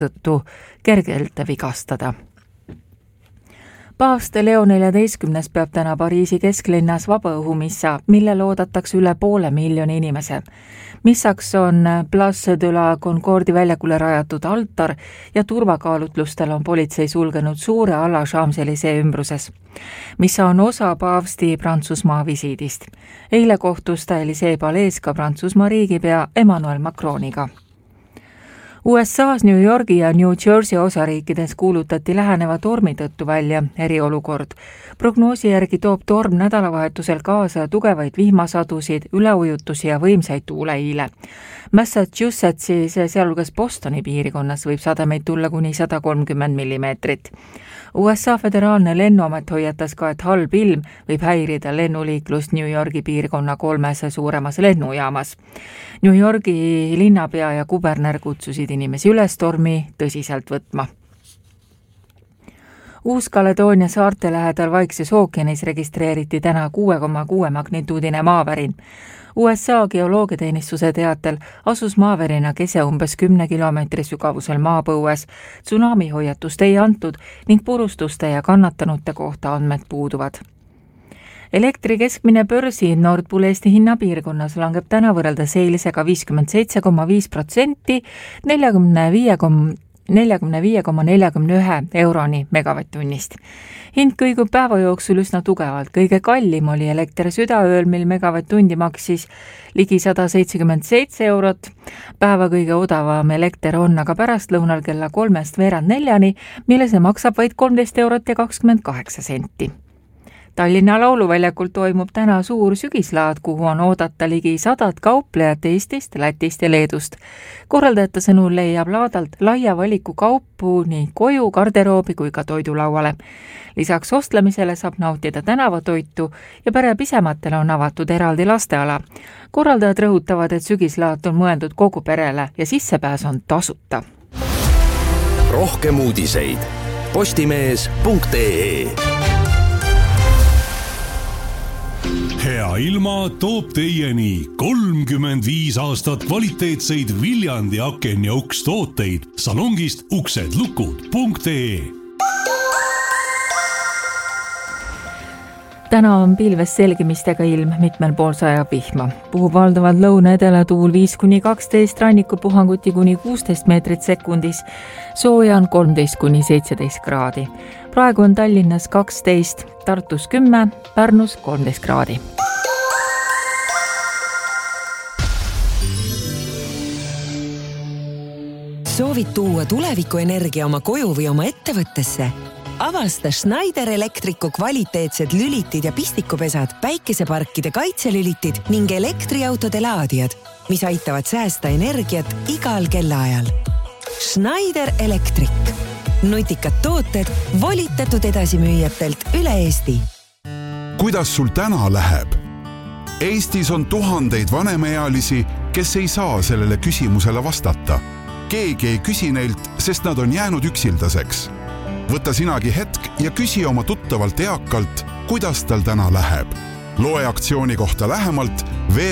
tõttu kergelt vigastada. Paavst Leo 14. peab täna Pariisi kesklinnas vabaõhumissa, mille oodatakse üle 500 000 inimese. Missaks on Place de la Concordi väljakule rajatud altar ja turvakaalutlustel on politsei sulgenud suure ala Champs-Élysées ümbruses. Missa on osa paavsti Prantsusmaa visiidist. Eile kohtus ta Élysée palees ka Prantsusmaa riigipea Emmanuel Macroniga. USA's New Yorgi ja New Jersey osariikides kuulutati läheneva tormi tõttu välja eriolukord. Prognoosi järgi toob torm nädalavahetusel kaasa tugevaid vihmasadusid, üleujutusi ja võimsaid tuuleiile. Massachusettsis, sealhulgas Bostoni piirkonnas, võib sademeid tulla kuni 130 millimeetrit. USA föderaalne lennuamet hoiatas ka, et halb ilm võib häirida lennuliiklust New Yorgi piirkonna 3 suuremas lennujaamas. New Yorgi linnapea ja kuberner kutsusid inimesi üles tormi tõsiselt võtma. Uus-Kaledoonia saarte lähedal Vaikses ookeanis registreeriti täna 6,6 magnituudine maavärin. USA geoloogiateenistuse teatel asus maavärina kese umbes 10 kilomeetri sügavusel maapõues. Tsunami hoiatust ei antud ning purustuste ja kannatanute kohta andmed puuduvad. Elektri keskmine börsi Nord Pool Eesti hinnapiirkonnas langeb täna võrreldes eilisega 57,5%, 45,41 euroni megavatt-tunnist. Hind kõigub päeva jooksul üsna tugevalt. Kõige kallim oli elekter südaööl, mil megavatt-tundi maksis ligi 177 eurot. Päeva kõige odavam elekter on aga pärastlõunal kella 3:04, mille see maksab vaid 13 eurot ja 28 senti. Tallinna Lauluväljakul toimub täna suur sügislaad, kuhu on oodata ligi 100 kauplejat Eestist, Lätist ja Leedust. Korraldajate sõnul leiab laadalt laia valiku kaupu nii koju, garderoobi kui ka toidulauale. Lisaks ostlemisele saab nautida tänavatoitu ja pere pisematele on avatud eraldi lasteala. Korraldajad rõhutavad, et sügislaat on mõeldud kogu perele ja sissepääs on tasuta. Rohkem uudiseid postimees.ee. Hea ilma toob teieni 35 aastat kvaliteetseid Viljandi aken ja uks tooteid salongist uksedlukud.ee. Täna on pilves selgimistega ilm, mitmel pool sajab vihma. Puhub valdavalt lõuna-edela tuul 5-12, rannikupuhanguti kuni 16 meetrit sekundis, sooja on 13-17 kraadi. Praegu on Tallinnas 12, Tartus 10, Pärnus 13 kraadi. Soovid tuua tulevikuenergia oma koju või oma ettevõttesse? Avasta Schneider Electricu kvaliteetsed lülitid ja pistikupesad, päikeseparkide kaitselülitid ning elektriautode laadijad, mis aitavad säästa energiat igal kellaajal. Schneider Electric. Nutikad tooted volitatud edasimüüjatelt üle Eesti. Kuidas sul täna läheb? Eestis on tuhandeid vanemaealisi, kes ei saa sellele küsimusele vastata. Keegi ei küsi neilt, sest nad on jäänud üksildaseks. Võta sinagi hetk ja küsi oma tuttavalt eakalt, kuidas tal täna läheb. Loe aktsiooni kohta lähemalt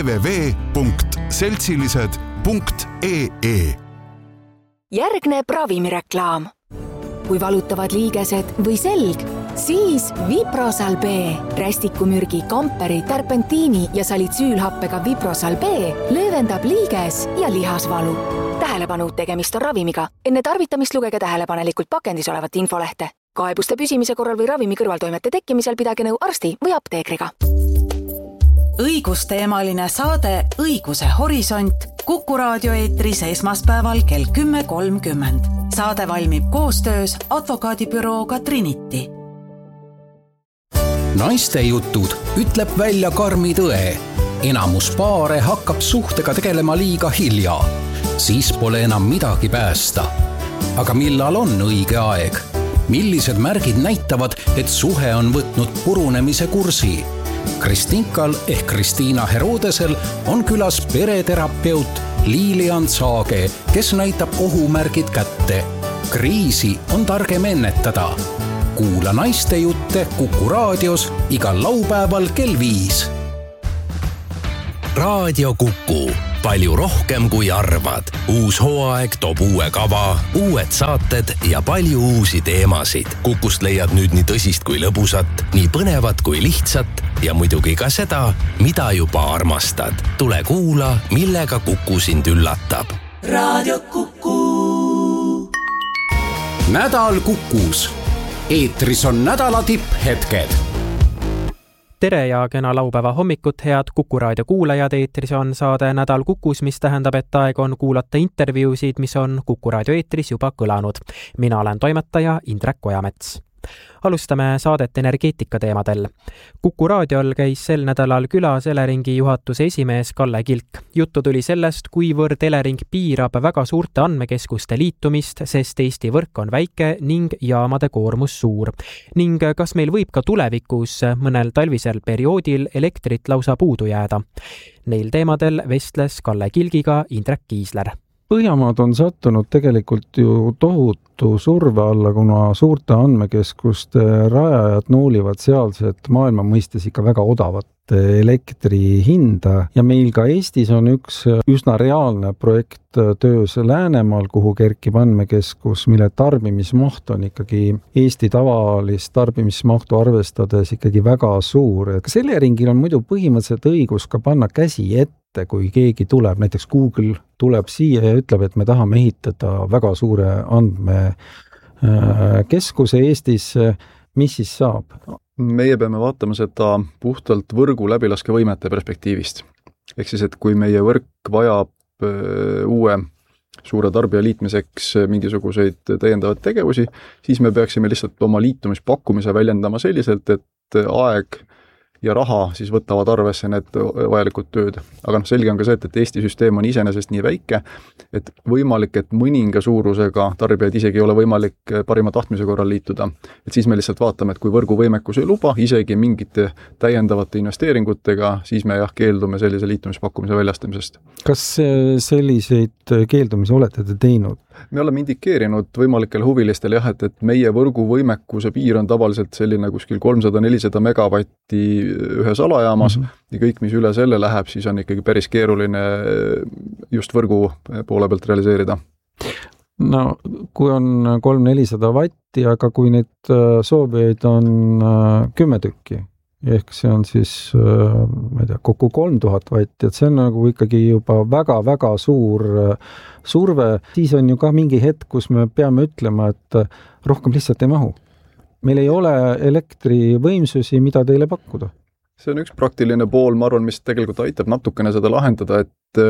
www.seltsilised.ee. Järgneb ravimireklaam. Kui valutavad liigesed või selg, siis Viprosal B. Rästikumürgi, kamperi, terpentiini ja salitsüülhappega Viprosal B löövendab liiges ja lihasvalu. Tähelepanu, tegemist on ravimiga. Enne tarvitamist lugege tähelepanelikult pakendis olevat infolehte. Kaebuste püsimise korral või ravimi kõrvaltoimete tekkimisel pidage nõu arsti või apteekriga. Õigusteemaline saade Õiguse horisont Kuku raadio eetris esmaspäeval kell 10.30. Saade valmib koostöös advokaadibürooga Trinity. Naiste jutud ütleb välja karmi tõe. Enamus paare hakkab suhtega tegelema liiga hilja. Siis pole enam midagi päästa. Aga millal on õige aeg? Millised märgid näitavad, et suhe on võtnud purunemise kursi? Kristinkal ehk Kristiina Herodesel on külas pereterapeut Lilian Saage, kes näitab ohumärgid kätte. Kriisi on targem ennetada. Kuula naiste jutte Kuku raadios igal laupäeval kell 5. Raadio Kuku. palju rohkem kui arvad. Uus hooaeg toob uue kava, uued saated ja palju uusi teemasid. Kukust leiad nüüd nii tõsist kui lõbusat, nii põnevat kui lihtsat ja muidugi ka seda, mida juba armastad. Tule kuula, millega Kuku sind üllatab. Raadio Kuku. Nädal Kukus. Eetris on nädala tipphetked. Tere ja kena laupäeva hommikut, head Kuku raadio kuulajad. Eetris on saade Nädal Kukus, mis tähendab, et aeg on kuulata intervjuusid, mis on Kuku raadio eetris juba kõlanud. Mina olen toimetaja Indrek Ojamets. Alustame saadet energeetika teemadel. Kuku raadiol käis sel nädalal külas Eleringi juhatuse esimees Kalle Kilk. Juttu tuli sellest, kuivõrd Elering piirab väga suurte andmekeskuste liitumist, sest Eesti võrk on väike ning jaamade koormus suur. Ning kas meil võib ka tulevikus mõnel talvisel perioodil elektrit lausa puudu jääda? Neil teemadel vestles Kalle Kilgiga Indrek Kiisler. Põhjamaad on sattunud tegelikult ju tohutu surve alla, kuna suurte andmekeskuste rajajad noolivad sealset maailma mõistes ikka väga odavat elektri hinda ja meil ka Eestis on üks üsna reaalne projekt töös Läänemaal, kuhu kerkib andmekeskus, mille tarbimismaht on ikkagi Eesti tavalist tarbimismahtu arvestades ikkagi väga suur. Kas Eleringil on muidu põhimõtteliselt õigus ka panna käsi ette, kui keegi tuleb, näiteks Google tuleb siia ja ütleb, et me tahame ehitada väga suure andmekeskuse Eestis, mis siis saab? Meie peame vaatama seda puhtalt võrgu läbilaskevõimete perspektiivist. Ehk siis, et kui meie võrk vajab uue suure tarbija liitmiseks mingisuguseid täiendavaid tegevusi, siis me peaksime lihtsalt oma liitumispakkumise väljendama selliselt, et aeg ja raha siis võtavad arvesse need vajalikud tööd. Aga selge on ka see, et Eesti süsteem on iseenesest nii väike, et võimalik, et mõninga suurusega tarbijaid isegi ei ole võimalik parima tahtmise korral liituda. Et siis me lihtsalt vaatame, et kui võrgu võimekus ei luba, isegi mingite täiendavate investeeringutega, siis me keeldume sellise liitumispakkumise väljastamisest. Kas selliseid keeldumisi olete te teinud? Me oleme indikeerinud võimalikele huvilistele et meie võrgu võimekuse piir on tavaliselt selline kuskil 300-400 megavatti ühes alajaamas ja kõik, mis üle selle läheb, siis on ikkagi päris keeruline just võrgu poole pealt realiseerida. No, kui on 300-400 vatti, aga kui neid soovijaid on 10 tükki, ehk see on siis, ma ei tea, kokku 3000 vatti, et see on nagu ikkagi juba väga-väga suur surve, siis on ju ka mingi hetk, kus me peame ütlema, et rohkem lihtsalt ei mahu. Meil ei ole elektrivõimsusi, mida teile pakkuda. See on üks praktiline pool, ma arvan, mis tegelikult aitab natukene seda lahendada,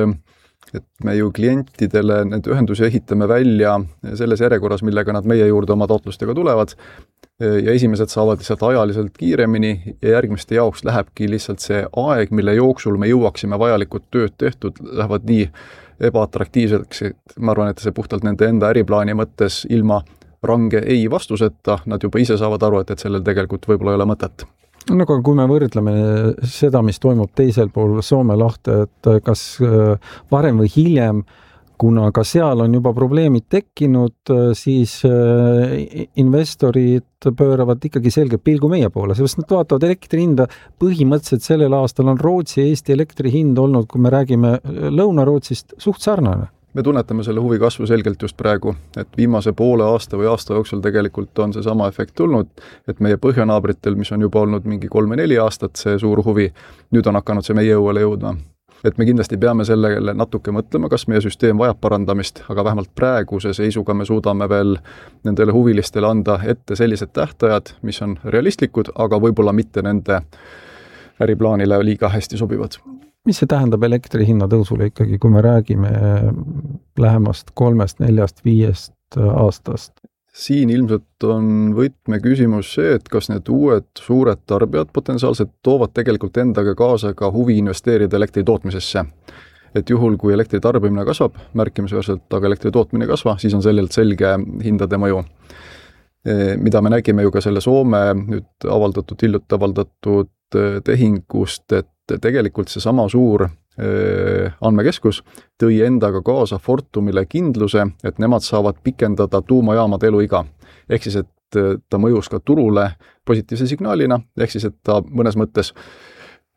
et me ju klientidele need ühendusi ehitame välja selles järjekorras, millega nad meie juurde oma taotlustega tulevad ja esimesed saavad lihtsalt ajaliselt kiiremini ja järgmiste jaoks lähebki lihtsalt see aeg, mille jooksul me jõuaksime vajalikud tööd tehtud, lähevad nii ebaatraktiivseks, et ma arvan, et see puhtalt nende enda äriplaani mõttes ilma range ei vastuseta, nad juba ise saavad aru, et sellel tegelikult võib-olla ei ole mõtet. No, aga kui me võrdleme seda, mis toimub teisel pool Soome lahte, et kas varem või hiljem, kuna ka seal on juba probleemid tekkinud, siis investorid pööravad ikkagi selgelt pilgu meie poole, sest nad vaatavad elektri hinda. Põhimõtteliselt sellel aastal on Rootsi ja Eesti elektri hind olnud, kui me räägime Lõuna-Rootsist, suht sarnane. Me tunnetame selle huvi kasvu selgelt just praegu, et viimase poole aasta või aasta jooksul tegelikult on see sama efekt tulnud, et meie põhjanaabritel, mis on juba olnud mingi 3-4 aastat see suur huvi, nüüd on hakanud see meie jõuele jõudma. Et me kindlasti peame sellele natuke mõtlema, kas meie süsteem vajab parandamist, aga vähemalt praeguse seisuga me suudame veel nendele huvilistele anda ette sellised tähtajad, mis on realistlikud, aga võib-olla mitte nende äriplaanile liiga hästi sobivad. Mis see tähendab elektri hinna tõusule ikkagi, kui me räägime lähemast 3, 4, 5 aastast? Siin ilmselt on võtme küsimus see, et kas need uued suured tarbijad potentsiaalselt toovad tegelikult endaga kaasa ka huvi investeerida elektri tootmisesse. Et juhul, kui elektri tarbimine kasvab märkimisväärselt, aga elektri tootmine ei kasva, siis on sellelt selge hindade mõju. Mida me nägime ju ka selle Soome nüüd hiljuti avaldatud tehingust, et tegelikult see sama suur andmekeskus tõi endaga kaasa Fortumile kindluse, et nemad saavad pikendada tuumajaamade eluiga. Ehk siis, et ta mõjus ka turule positiivse signaalina, ehk siis, et ta mõnes mõttes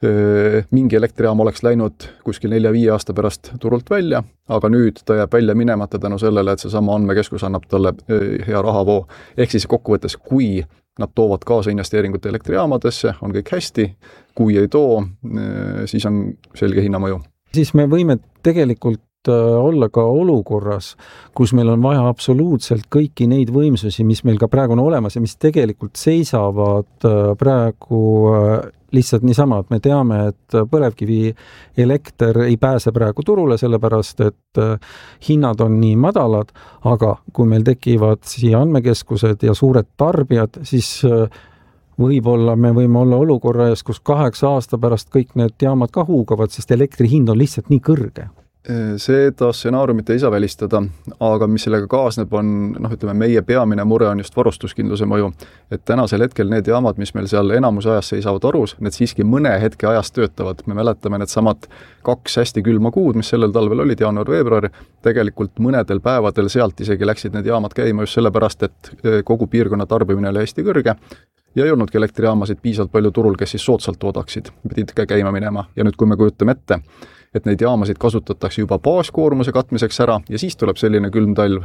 mingi elektrijaam oleks läinud kuskil 4-5 aasta pärast turult välja, aga nüüd ta jääb välja minemata tänu sellele, et see sama andmekeskus annab talle hea rahavoo. Ehk siis kokkuvõttes, kui nad toovad kaasa investeeringut elektrijaamadesse, on kõik hästi, kui ei too, siis on selge hinnamõju. Siis me võime tegelikult olla ka olukorras, kus meil on vaja absoluutselt kõiki neid võimsusi, mis meil ka praegu on olemas ja mis tegelikult seisavad praegu lihtsalt niisama, et me teame, et põlevkivi elekter ei pääse praegu turule, sellepärast et hinnad on nii madalad, aga kui meil tekivad siia andmekeskused ja suured tarbijad, siis võib-olla me võime olla olukorra ees, kus 8 aasta pärast kõik need jaamad ka huugavad, sest elektri hind on lihtsalt nii kõrge. Seda stsenaariumit ei saa välistada, aga mis sellega kaasneb on, meie peamine mure on just varustuskindluse mõju. Et tänasel hetkel need jaamad, mis meil seal enamus ajast seisavad arus, need siiski mõne hetke ajast töötavad. Me mäletame need samad 2 hästi külma kuud, mis sellel talvel olid, jaanuar-veebruar, tegelikult mõnedel päevadel sealt isegi läksid need jaamad käima just sellepärast, et kogu piirkonna tarbimine oli hästi kõrge ja ei olnudki elektrijaamasid piisavalt palju turul, kes siis soodsalt toodaksid, pidid ka käima minema. Ja nüüd, kui me kujutame ette, et neid jaamasid kasutatakse juba baaskoormuse katmiseks ära ja siis tuleb selline külm talv,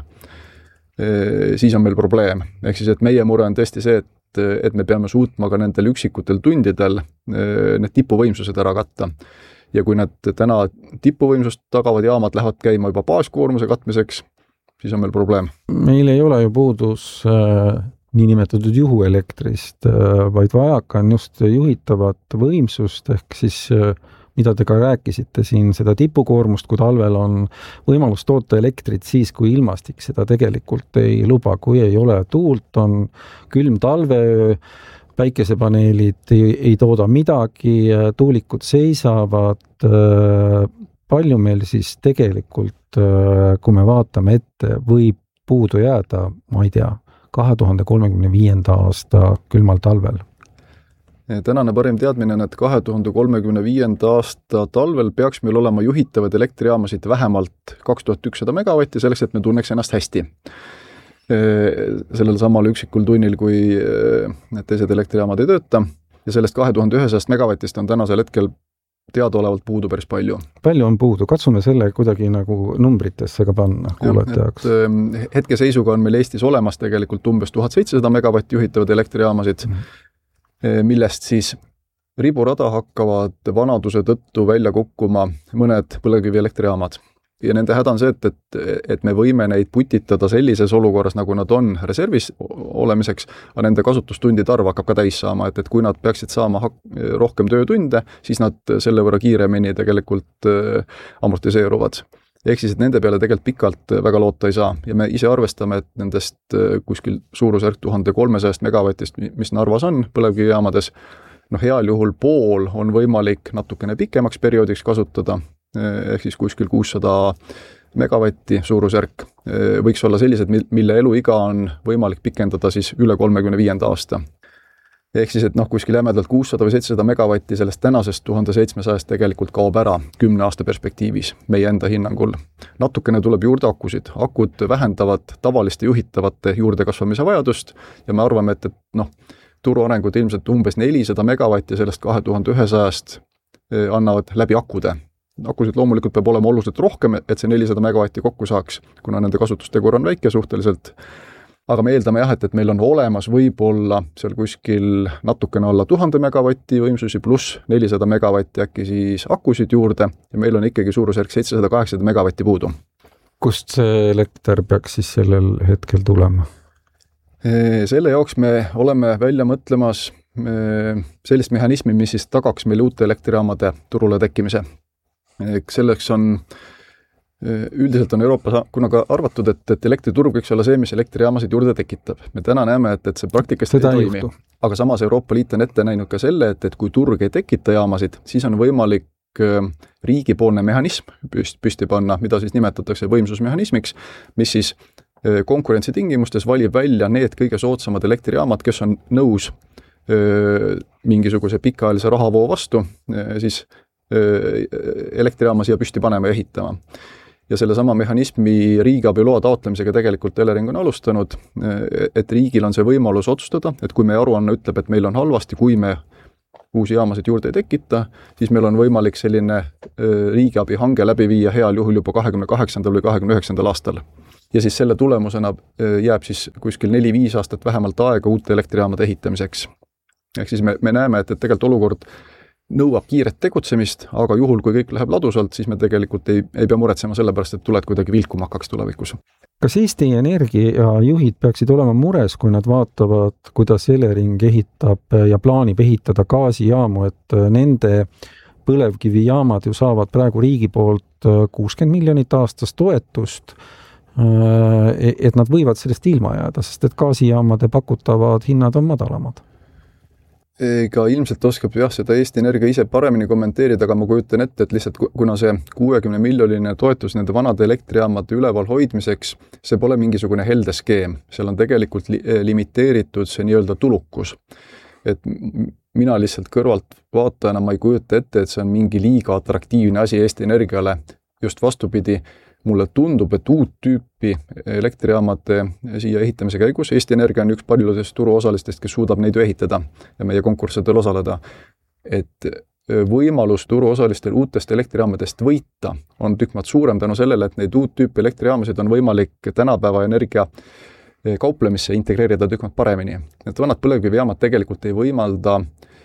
siis on meil probleem. Ehk siis, et meie mure on tõesti see, et me peame suutma ka nendel üksikutel tundidel need tipuvõimsused ära katta. Ja kui nad täna tipuvõimsust tagavad jaamad lähevad käima juba baaskoormuse katmiseks, siis on meil probleem. Meil ei ole ju puudus niinimetatud juhuelektrist, vaid vajaka on just juhitavat võimsust, ehk siis mida te ka rääkisite siin, seda tipukoormust, kui talvel on võimalus toota elektrit siis, kui ilmastik seda tegelikult ei luba, kui ei ole tuult, on külm talveöö, päikesepaneelid ei tooda midagi, tuulikud seisavad, palju meil siis tegelikult, kui me vaatame ette, võib puudu jääda, ma ei tea, 2035. aasta külmal talvel. Tänane parim teadmine on, et 2035. aasta talvel peaks meil olema juhitavad elektrijaamasid vähemalt 2100 megavatti, selleks, et me tunneks ennast hästi. Sellel samal üksikul tunnil, kui need teised elektrijaamad ei tööta. Ja sellest 2100 megavatist on tänasel hetkel teadaolevalt puudu päris palju. Palju on puudu? Katsume selle kuidagi nagu numbritesse ka panna kuulajate jaoks. Hetke seisuga on meil Eestis olemas tegelikult umbes 1700 megavatti juhitavad elektrijaamasid, millest siis riburada hakkavad vanaduse tõttu välja kukkuma mõned põlevkivi elektrijaamad. Ja nende häda on see, et me võime neid putitada sellises olukorras, nagu nad on reservis olemiseks, aga nende kasutustundide arv hakkab ka täis saama, et kui nad peaksid saama rohkem töötunde, siis nad selle võrra kiiremini tegelikult amortiseeruvad. Ehk siis, et nende peale tegelikult pikalt väga loota ei saa. Ja me ise arvestame, et nendest kuskil suurusjärk 1300 megavatist, mis Narvas on põlevkivijaamades, heal juhul pool on võimalik natukene pikemaks perioodiks kasutada, ehk siis kuskil 600 megavatti suurusjärk võiks olla sellised, mille eluiga on võimalik pikendada siis üle 35. aasta. Ehk siis, et kuskil jämedalt 600 või 700 megavatti sellest tänasest 1700 tegelikult kaob ära 10 aasta perspektiivis meie enda hinnangul. Natukene tuleb juurde akusid. Akud vähendavad tavaliste juhitavate juurdekasvamise vajadust ja me arvame, et turuarengud ilmselt umbes 400 megavatti sellest 2100 annavad läbi akude. Akusid loomulikult peab olema oluliselt rohkem, et see 400 megavatti kokku saaks, kuna nende kasutustegur on väike suhteliselt. Aga me eeldame et meil on olemas võib-olla seal kuskil natukene alla 1000 megavatti võimsusi pluss 400 megavatti äkki siis akusid juurde ja meil on ikkagi suurusjärk 700-800 megavatti puudu. Kust see elekter peaks siis sellel hetkel tulema? Selle jaoks me oleme välja mõtlemas sellist mehhanismi, mis siis tagaks meil uute elektrijaamade turule tekkimise. Selleks on, üldiselt on Euroopas kunagi arvatud, et elektriturg võiks olla see, mis elektrijaamasid juurde tekitab. Me täna näeme, et see praktikast ei toimi. Aga samas Euroopa Liit on ette näinud ka selle, et kui turg ei tekita jaamasid, siis on võimalik riigipoolne mehhanism püsti panna, mida siis nimetatakse võimsusmehhanismiks, mis siis konkurentsi tingimustes valib välja need kõige soodsamad elektrijaamad, kes on nõus mingisuguse pikaajalise rahavoo vastu, siis elektrijaama siia püsti panema ja ehitama. Ja selle sama mehhanismi riigiabiloa taotlemisega tegelikult Elering on alustanud, et riigil on see võimalus otsustada, et kui meie aruanne ütleb, et meil on halvasti, kui me uusi jaamasid juurde ei tekita, siis meil on võimalik selline riigiabi hange läbi viia heal juhul juba 28. või 29. aastal. Ja siis selle tulemusena jääb siis kuskil 4-5 aastat vähemalt aega uute elektrijaamade ehitamiseks. Ehk siis me näeme, et tegelikult olukord nõuab kiiret tegutsemist, aga juhul, kui kõik läheb ladusalt, siis me tegelikult ei pea muretsema sellepärast, et tuled kuidagi vilkuma hakkaks tulevikus. Kas Eesti Energia juhid peaksid olema mures, kui nad vaatavad, kuidas Elering ehitab ja plaanib ehitada gaasijaamu, et nende põlevkivijaamad ju saavad praegu riigi poolt 60 miljonit aastas toetust, et nad võivad sellest ilma jääda, sest et gaasijaamade pakutavad hinnad on madalamad? Ega ilmselt oskab seda Eesti Energia ise paremini kommenteerida, aga ma kujutan ette, et lihtsalt kuna see 60 miljoniline toetus nende vanade elektrijaamade üleval hoidmiseks, see pole mingisugune helde skeem. Seal on tegelikult limiteeritud see nii-öelda tulukus. Et mina lihtsalt kõrvalt vaatajana ma ei kujuta ette, et see on mingi liiga atraktiivne asi Eesti Energiale. Just vastupidi, mulle tundub, et uut tüüpi elektrijaamade siia ehitamise käigus, Eesti Energia on üks paljudest turuosalistest, kes suudab neid ju ehitada ja meie konkurssidel osaleda, et võimalus turuosalistel uutest elektrijaamadest võita on tükk maad suurem tänu sellele, et neid uut tüüpi elektrijaamasid on võimalik tänapäeva energia kauplemisse integreerida tükk maad paremini. Need vanad põlevkivijaamad tegelikult ei võimalda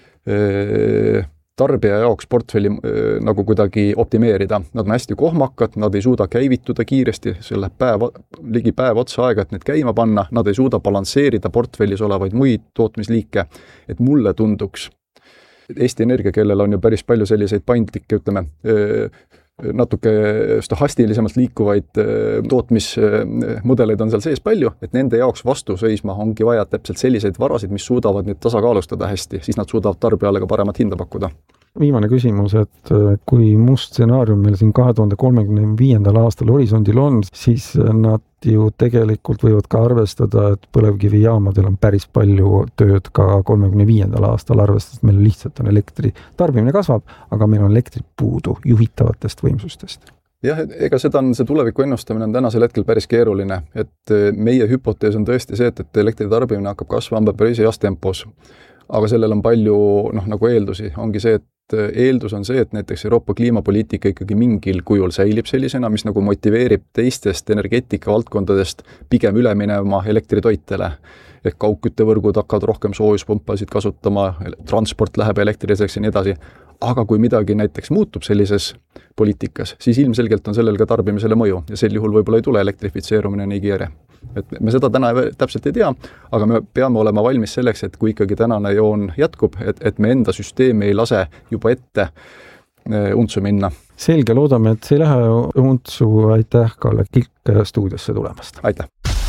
tarbija jaoks portfelli nagu kuidagi optimeerida. Nad on hästi kohmakad, nad ei suuda käivituda kiiresti, see läheb ligi päev otsa aega, et need käima panna, nad ei suuda balansseerida portfellis olevaid muid tootmisliike, et mulle tunduks. Eesti Energia, kellel on ju päris palju selliseid paindlikke, ütleme, natuke stohastilisemalt liikuvaid tootmismudeleid on seal sees palju, et nende jaoks vastu seisma ongi vaja täpselt selliseid varasid, mis suudavad neid tasakaalustada hästi, siis nad suudavad tarbijale ka paremat hinda pakkuda. Viimane küsimus, et kui must stsenaarium meil siin 2035. aastal horisondil on, siis nad ju tegelikult võivad ka arvestada, et põlevkivijaamadel on päris palju tööd ka 35. aastal, arvestades meil lihtsalt on elektri tarbimine kasvab, aga meil on elektrit puudu juhitavatest võimsustest. Jah, ega see tuleviku ennustamine on tänasel hetkel päris keeruline, et meie hüpotees on tõesti see, et elektri tarbimine hakkab kasvama päris heas tempos. Aga sellel on palju nagu eeldusi. Ongi see, et eeldus on see, et näiteks Euroopa kliimapoliitika ikkagi mingil kujul säilib sellisena, mis nagu motiveerib teistest energeetika valdkondadest pigem üle minema elektritoitele. Ehk kaugküttevõrgud hakkavad rohkem soojuspumpasid kasutama, transport läheb elektriliseks ja nii edasi. Aga kui midagi näiteks muutub sellises poliitikas, siis ilmselgelt on sellel ka tarbimisele mõju ja sel juhul võib-olla ei tule elektrifitseerumine nii kiire. Et me seda täna täpselt ei tea, aga me peame olema valmis selleks, et kui ikkagi tänane joon jätkub, et me enda süsteemi ei lase juba ette untsu minna. Selge, loodame, et see ei lähe untsu. Aitäh, Kalle Kilk stuudiosse tulemast. Aitäh.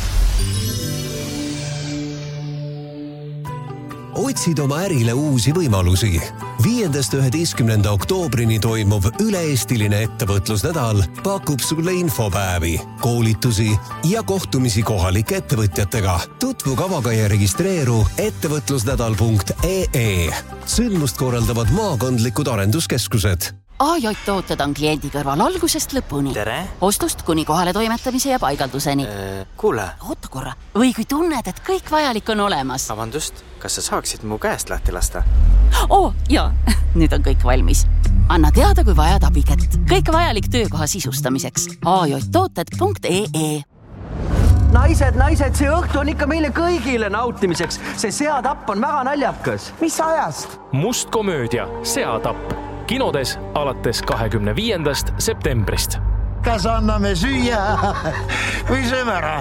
Otsid oma ärile uusi võimalusi. 5.–11. oktoobrini toimuv üle-eestiline ettevõtlusnädal pakub sulle infopäevi, koolitusi ja kohtumisi kohalike ettevõtjatega. Tutvu kavaga ja registreeru ettevõtlusnädal.ee. Sündmust korraldavad maakondlikud arenduskeskused. AJ-tooted on kliendi kõrval algusest lõpuni. Tere! Ostust kuni kohale toimetamise ja paigalduseni. Kuule! Oota korra. Või kui tunned, et kõik vajalik on olemas. Vabandust, kas sa saaksid mu käest lahti lasta? Jaa, nüüd on kõik valmis. Anna teada, kui vajad abikätt. Kõik vajalik töökoha sisustamiseks. AJ-tooted.ee. Naised, see õhtu on ikka meile kõigile nautimiseks. See seatapp on väga naljakas. Mis ajast? Must komöödia, seatapp. Kinodes alates 25. septembrist. Kas anname süüa või sööme ära?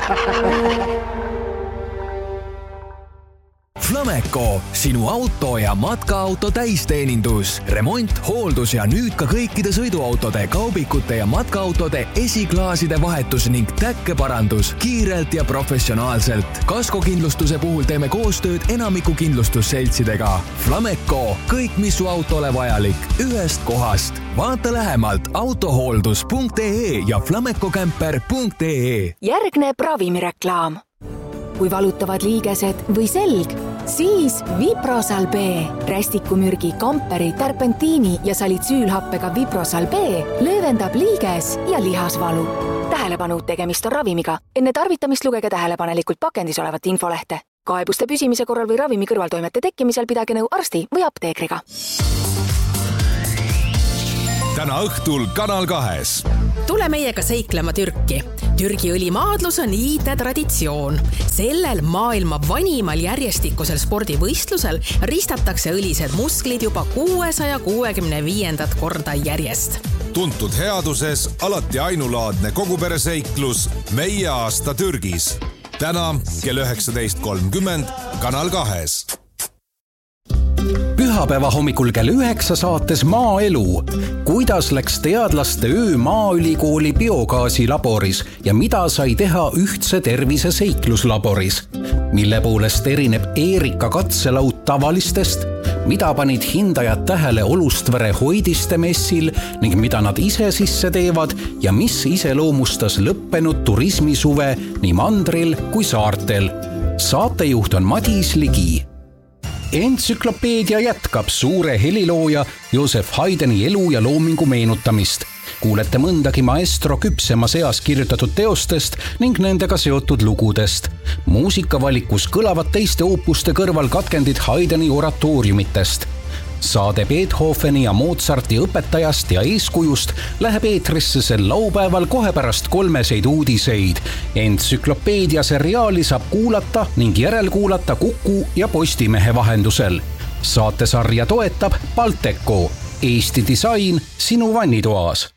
Flameco, sinu auto ja matkaauto täisteenindus, remont, hooldus ja nüüd ka kõikide sõiduautode, kaubikute ja matkaautode esiklaaside vahetus ning täkkeparandus kiirelt ja professionaalselt. Kaskokindlustuse puhul teeme koostööd enamiku kindlustusseltsidega. Flameco, kõik mis su autole vajalik, ühest kohast. Vaata lähemalt autohooldus.ee ja flamecocamper.ee. Järgneb ravimireklaam. Kui valutavad liigesed või selg, siis Viprosal B. Rästikumürgi, kamperi, terpentiini ja salitsüülhappega Viprosal B löövendab liiges ja lihasvalu. Tähelepanu, tegemist on ravimiga. Enne tarvitamist lugege tähelepanelikult pakendis olevat infolehte. Kaebuste püsimise korral või ravimi kõrvaltoimete tekkimisel pidage nõu arsti või apteekriga. Täna õhtul Kanal 2. Tule meiega seiklema Türki. Türgi õlimaadlus on iide traditsioon. Sellel maailma vanimal järjestikusel spordivõistlusel ristatakse õlised musklid juba 665. korda järjest. Tuntud headuses alati ainulaadne kogupereseiklus Meie aasta Türgis. Täna kell 19.30 Kanal 2. Pühapäeva hommikul kell 9 saates Maaelu. Kuidas läks teadlaste öö Maaülikooli biogaasilaboris ja mida sai teha ühtse tervise seikluslaboris? Mille poolest erineb Eerika katselaud tavalistest? Mida panid hindajad tähele Olustvere hoidiste messil ning mida nad ise sisse teevad ja mis iseloomustas lõppenud turismisuve nii mandril kui saartel? Saatejuht on Madis Ligi. Entsüklopeedia jätkab suure helilooja Joosef Haydni elu ja loomingu meenutamist. Kuulete mõndagi maestro küpsema seas kirjutatud teostest ning nendega seotud lugudest. Muusikavalikus kõlavad teiste oopuste kõrval katkendid Haydni oratooriumitest. Saade Beethoveni ja Mozarti õpetajast ja eeskujust läheb eetrisse sel laupäeval kohe pärast 3 uudiseid. Entsüklopeedia seriaali saab kuulata ning järelkuulata Kuku ja Postimehe vahendusel. Saatesarja toetab Balteco, Eesti disain sinu vannitoas.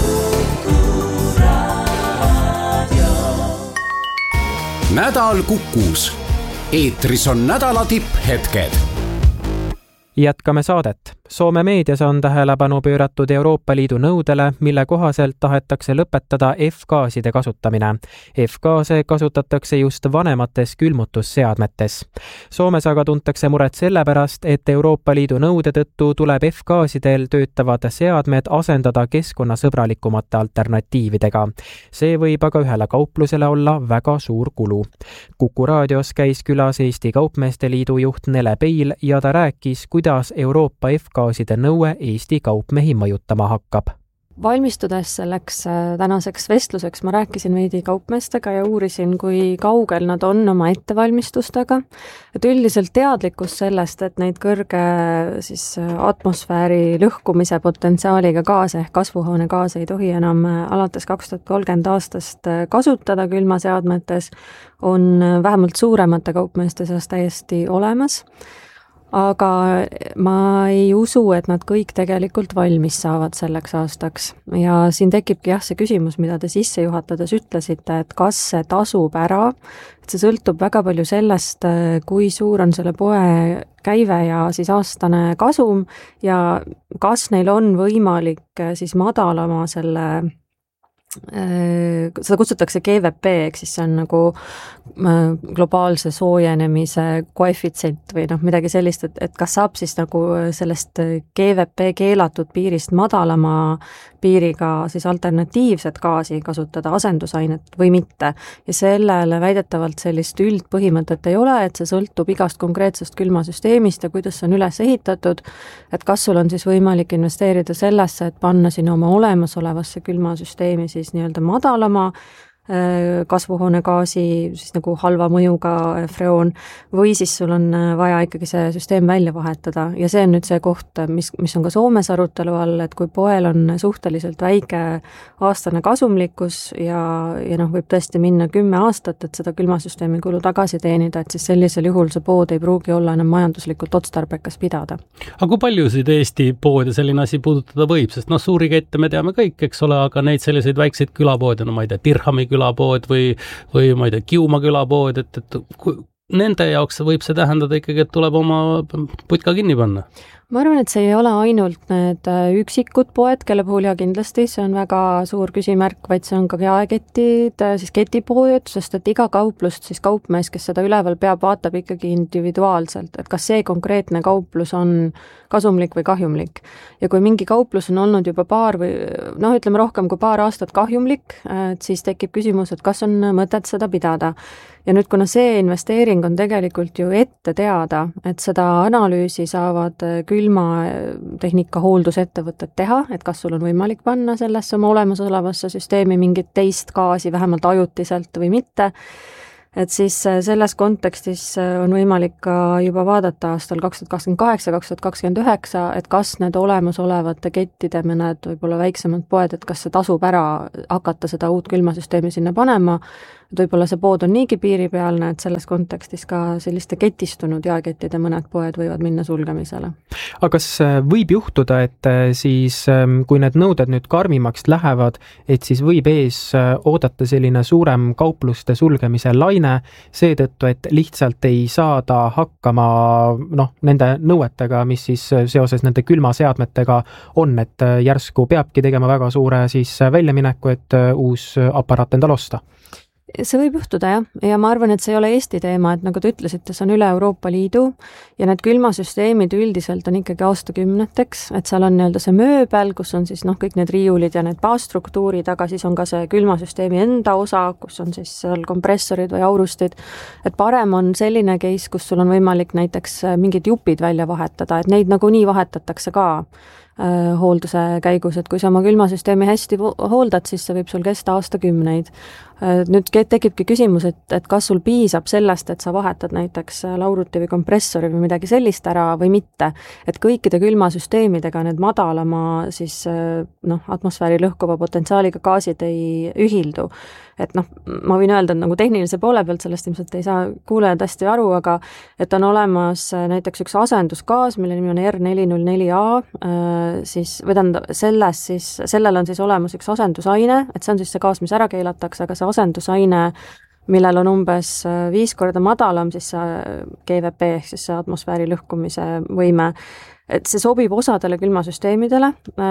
Nädal Kukus. Eetris on nädala tipphetked. Jätkame saadet. Soome meedias on tähelepanu pööratud Euroopa Liidu nõudele, mille kohaselt tahetakse lõpetada F-gaaside kasutamine. F-gaase kasutatakse just vanemates külmutusseadmetes. Soomes aga tuntakse muret sellepärast, et Euroopa Liidu nõude tõttu tuleb F-gaasidel töötavad seadmed asendada keskkonnasõbralikumate alternatiividega. See võib aga ühele kauplusele olla väga suur kulu. Kuku raadios käis külas Eesti Kaupmeeste Liidu juht Nele Peil ja ta rääkis, kuidas Euroopa F-gaaside nõue Eesti kaupmehi mõjutama hakkab. Valmistudes selleks tänaseks vestluseks ma rääkisin veidi kaupmeestega ja uurisin, kui kaugel nad on oma ettevalmistustega. Et üldiselt teadlikkus sellest, et neid kõrge atmosfääri lõhkumise potentsiaaliga gaase ehk kasvuhoonegaase ei tohi enam alates 2030 aastast kasutada külmaseadmetes, on vähemalt suuremate kaupmeeste seas täiesti olemas. Aga ma ei usu, et nad kõik tegelikult valmis saavad selleks aastaks. Ja siin tekibki see küsimus, mida te sisse juhatades ütlesite, et kas see tasub ära, et see sõltub väga palju sellest, kui suur on selle poe käive ja siis aastane kasum ja kas neil on võimalik siis madalama selle seda kutsutakse GWP, ehk siis see on nagu globaalse soojenemise koefitsient või midagi sellist, et kas saab siis nagu sellest GWP keelatud piirist madalama piiriga siis alternatiivset gaasi kasutada, asendusainet või mitte. Ja sellele väidetavalt sellist üldpõhimõtet ei ole, et see sõltub igast konkreetsest külmasüsteemist ja kuidas see on üles ehitatud, et kas sul on siis võimalik investeerida sellesse, et panna sinna oma olemasolevasse külmasüsteemi siis nii-öelda madalama kasvuhoonegaasi siis nagu halva mõjuga freoon või siis sul on vaja ikkagi see süsteem välja vahetada ja see on nüüd see koht, mis on ka Soomes arutelu all, et kui poel on suhteliselt väike aastane kasumlikkus ja võib tõesti minna 10 aastat, et seda külmasüsteemi kulu tagasi teenida, et siis sellisel juhul see pood ei pruugi olla enam majanduslikult otstarbekas pidada. Aga kui paljusid Eesti poode selline asi puudutada võib, sest suuri kette me teame kõik, eks ole, aga neid selliseid väikseid külapoode, ma ei tea, Dirhami külapood või ma ei tea, Kiuma külapood, et nende jaoks võib see tähendada ikkagi, et tuleb oma putka kinni panna. Ma arvan, et see ei ole ainult need üksikud poed, kelle puhul ja kindlasti see on väga suur küsimärk, vaid see on ka jaeketid, siis ketipoed, sest et iga kauplust siis kaupmees, kes seda üleval peab, vaatab ikkagi individuaalselt, et kas see konkreetne kauplus on kasumlik või kahjumlik. Ja kui mingi kauplus on olnud juba ütleme rohkem kui paar aastat kahjumlik, et siis tekib küsimus, et kas on mõtet seda pidada. Ja nüüd, kuna see investeering on tegelikult ju ette teada, et seda analüüsi saavad külmatehnika hooldusettevõtted teha, et kas sul on võimalik panna sellesse oma olemasolevasse süsteemi mingit teist gaasi, vähemalt ajutiselt või mitte, et siis selles kontekstis on võimalik ka juba vaadata aastal 2028, 2029, et kas need olemasolevate kettide mõned võib-olla väiksemad poed, et kas see tasub ära hakata seda uut külmasüsteemi sinna panema, et võib-olla see pood on niigi piiripealne, et selles kontekstis ka selliste ketistunud jaekettide mõned poed võivad minna sulgemisele. Aga kas võib juhtuda, et siis kui need nõuded nüüd karmimaks lähevad, et siis võib ees oodata selline suurem kaupluste sulgemise laine, seetõttu, et lihtsalt ei saada hakkama nende nõuetega, mis siis seoses nende külmaseadmetega on, et järsku peabki tegema väga suure siis väljamineku, et uus aparaat endal osta? See võib juhtuda, jah. Ja ma arvan, et see ei ole Eesti teema, et nagu te ütlesite, see on üle Euroopa Liidu ja need külmasüsteemid üldiselt on ikkagi aastakümneteks, et seal on nii-öelda see mööbel, kus on siis kõik need riiulid ja need baasstruktuurid, aga siis on ka see külmasüsteemi enda osa, kus on siis seal kompressorid või aurustid, et parem on selline case, kus sul on võimalik näiteks mingid jupid välja vahetada, et neid nagunii vahetatakse ka hoolduse käigus, et kui sa oma külmasüsteemi hästi hooldad, siis see võib sul kesta aastakümneid. Nüüd tekibki küsimus, et kas sul piisab sellest, et sa vahetad näiteks lauruti või kompressori või midagi sellist ära või mitte, et kõikide külmasüsteemidega need madalama siis atmosfääri lõhkuva potentsiaaliga gaasid ei ühildu. Et ma võin öelda, et nagu tehnilise poole pealt sellest ilmselt ei saa kuulajad hästi aru, aga et on olemas näiteks üks asendusgaas, mille nimi on R404A, siis sellel on siis olemas üks asendusaine, et see on siis see gaas, mis ära keelatakse, aga see asendusaine, millel on umbes 5 korda madalam siis see GWP ehk siis see atmosfääri lõhkumise võime, et see sobib osadele külmasüsteemidele,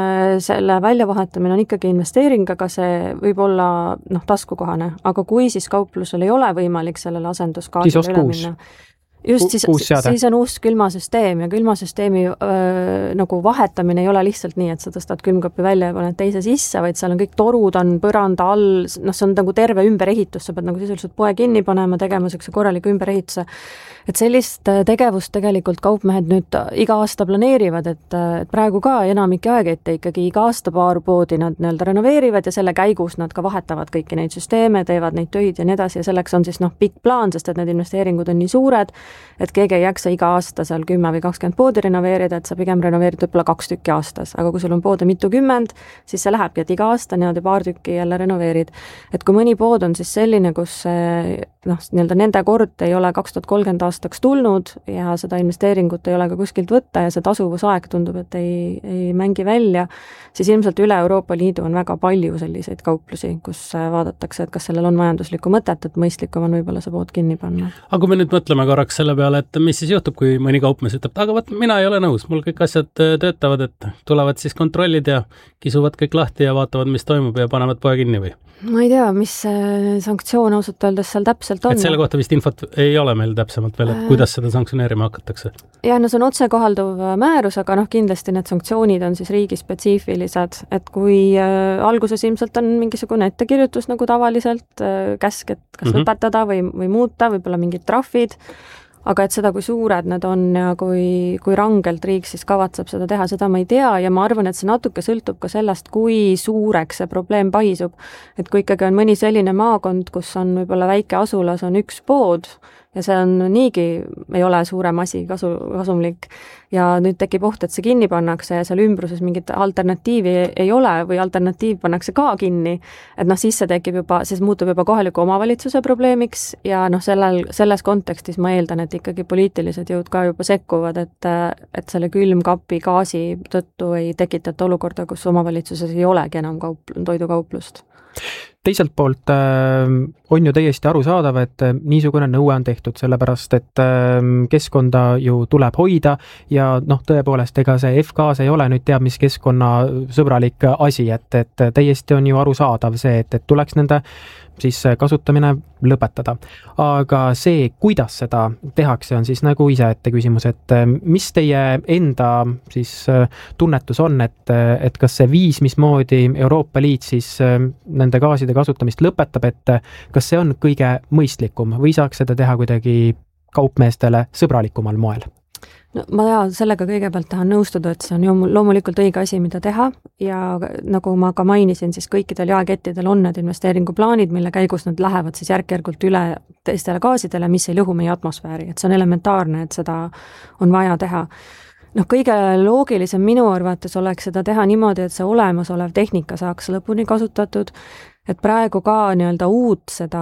selle väljavahetamine on ikkagi investeering, aga see võib olla taskukohane, aga kui siis kauplusel ei ole võimalik sellele asendusgaasile üle minna, just siis on uus külmasüsteem ja külmasüsteemi nagu vahetamine ei ole lihtsalt nii, et sa tõstad külmkapi välja ja paned teise sisse, vaid seal on kõik torud on põranda all, see on nagu terve ümberehitus, sa pead nagu sisuliselt poe kinni panema, tegema sellise korraliku ümberehituse. Et sellist tegevust tegelikult kaupmehed nüüd iga aasta planeerivad, et praegu ka enamik jaekette ikkagi iga aasta paar poodi nad nii-öelda renoveerivad ja selle käigus nad ka vahetavad kõiki neid süsteeme, teevad neid töid ja nii edasi ja selleks on siis pikk plaan, sest et need investeeringud on nii suured, et keegi ei jaksa iga aasta seal 10 või 20 poodi renoveerida, et sa pigem renoveerid võib-olla 2 tükki aastas, aga kui sul on poode mitukümmend, siis see lähebki, et iga aasta niimoodi paar tükki jälle renoveerid. Et kui mõni pood on siis selline, kus nii-öelda nende kord ei ole 2030 aastaks tulnud ja seda investeeringut ei ole ka kuskilt võtta ja see tasuvusaeg tundub, et ei mängi välja, siis ilmselt üle Euroopa Liidu on väga palju selliseid kauplusi, kus vaadatakse, et kas sellel on majanduslikku mõtet, et mõistlikum on võib-olla see pood kinni panna. Aga kui me nüüd mõtleme korraks selle peale, et mis siis juhtub, kui mõni kaupmees ütleb, aga võt, mina ei ole nõus, mul kõik asjad töötavad, et tulevad siis kontrollid ja kisuvad kõik lahti ja vaatavad, mis toimub ja panevad poe kinni või? Ma ei tea, mis sanktsioon ausalt öeldes seal täpselt on. Et selle kohta vist infot ei ole meil täpsemalt veel, et kuidas seda sanktsioneerima hakatakse? Ja see on otsekohalduv määrus, aga kindlasti need sanktsioonid on siis riigispetsiifilised, et kui alguses ilmselt on mingisugune ettekirjutus nagu tavaliselt, käsk, et kas lõpetada või muuta, võib-olla mingid trahvid, aga et seda, kui suured need on ja kui rangelt riik siis kavatseb seda teha, seda ma ei tea ja ma arvan, et see natuke sõltub ka sellest, kui suureks see probleem paisub. Et kui ikkagi on mõni selline maakond, kus on võib-olla väike asulas on üks pood ja see on niigi, ei ole suurem asi kasumlik ja nüüd tekib oht, et see kinni pannakse ja seal ümbruses mingit alternatiivi ei ole või alternatiiv pannakse ka kinni, et siis see tekib juba, siis muutub juba kohaliku omavalitsuse probleemiks ja selles kontekstis ma eeldan, et ikkagi poliitilised jõud ka juba sekkuvad, et selle külmkapi gaasi tõttu ei tekitata olukorda, kus omavalitsuses ei olegi enam toidukauplust. Teiselt poolt on ju täiesti arusaadav, et niisugune nõue on tehtud, sellepärast et keskkonda ju tuleb hoida ja tõepoolest, ega see F-gaas ei ole nüüd teab, mis keskkonnasõbralik asi, et täiesti on ju arusaadav see, et tuleks nende siis kasutamine lõpetada. Aga see, kuidas seda tehakse, on siis nagu iseette küsimus, et mis teie enda siis tunnetus on, et kas see viis, mismoodi Euroopa Liit siis nende gaaside kasutamist lõpetab, et kas see on kõige mõistlikum või saaks seda teha kuidagi kaupmeestele sõbralikumal moel? No, ma sellega kõigepealt tahan nõustuda, et see on ju loomulikult õige asi, mida teha ja nagu ma ka mainisin, siis kõikidel jaekettidel on need investeeringuplaanid, mille käigus nad lähevad siis järk-järgult üle teistele gaasidele, mis ei lõhu meie atmosfääri, et see on elementaarne, et seda on vaja teha. Kõige loogilisem minu arvates oleks seda teha niimoodi, et see olemasolev tehnika saaks lõpuni kasutatud, et praegu ka nii-öelda uut seda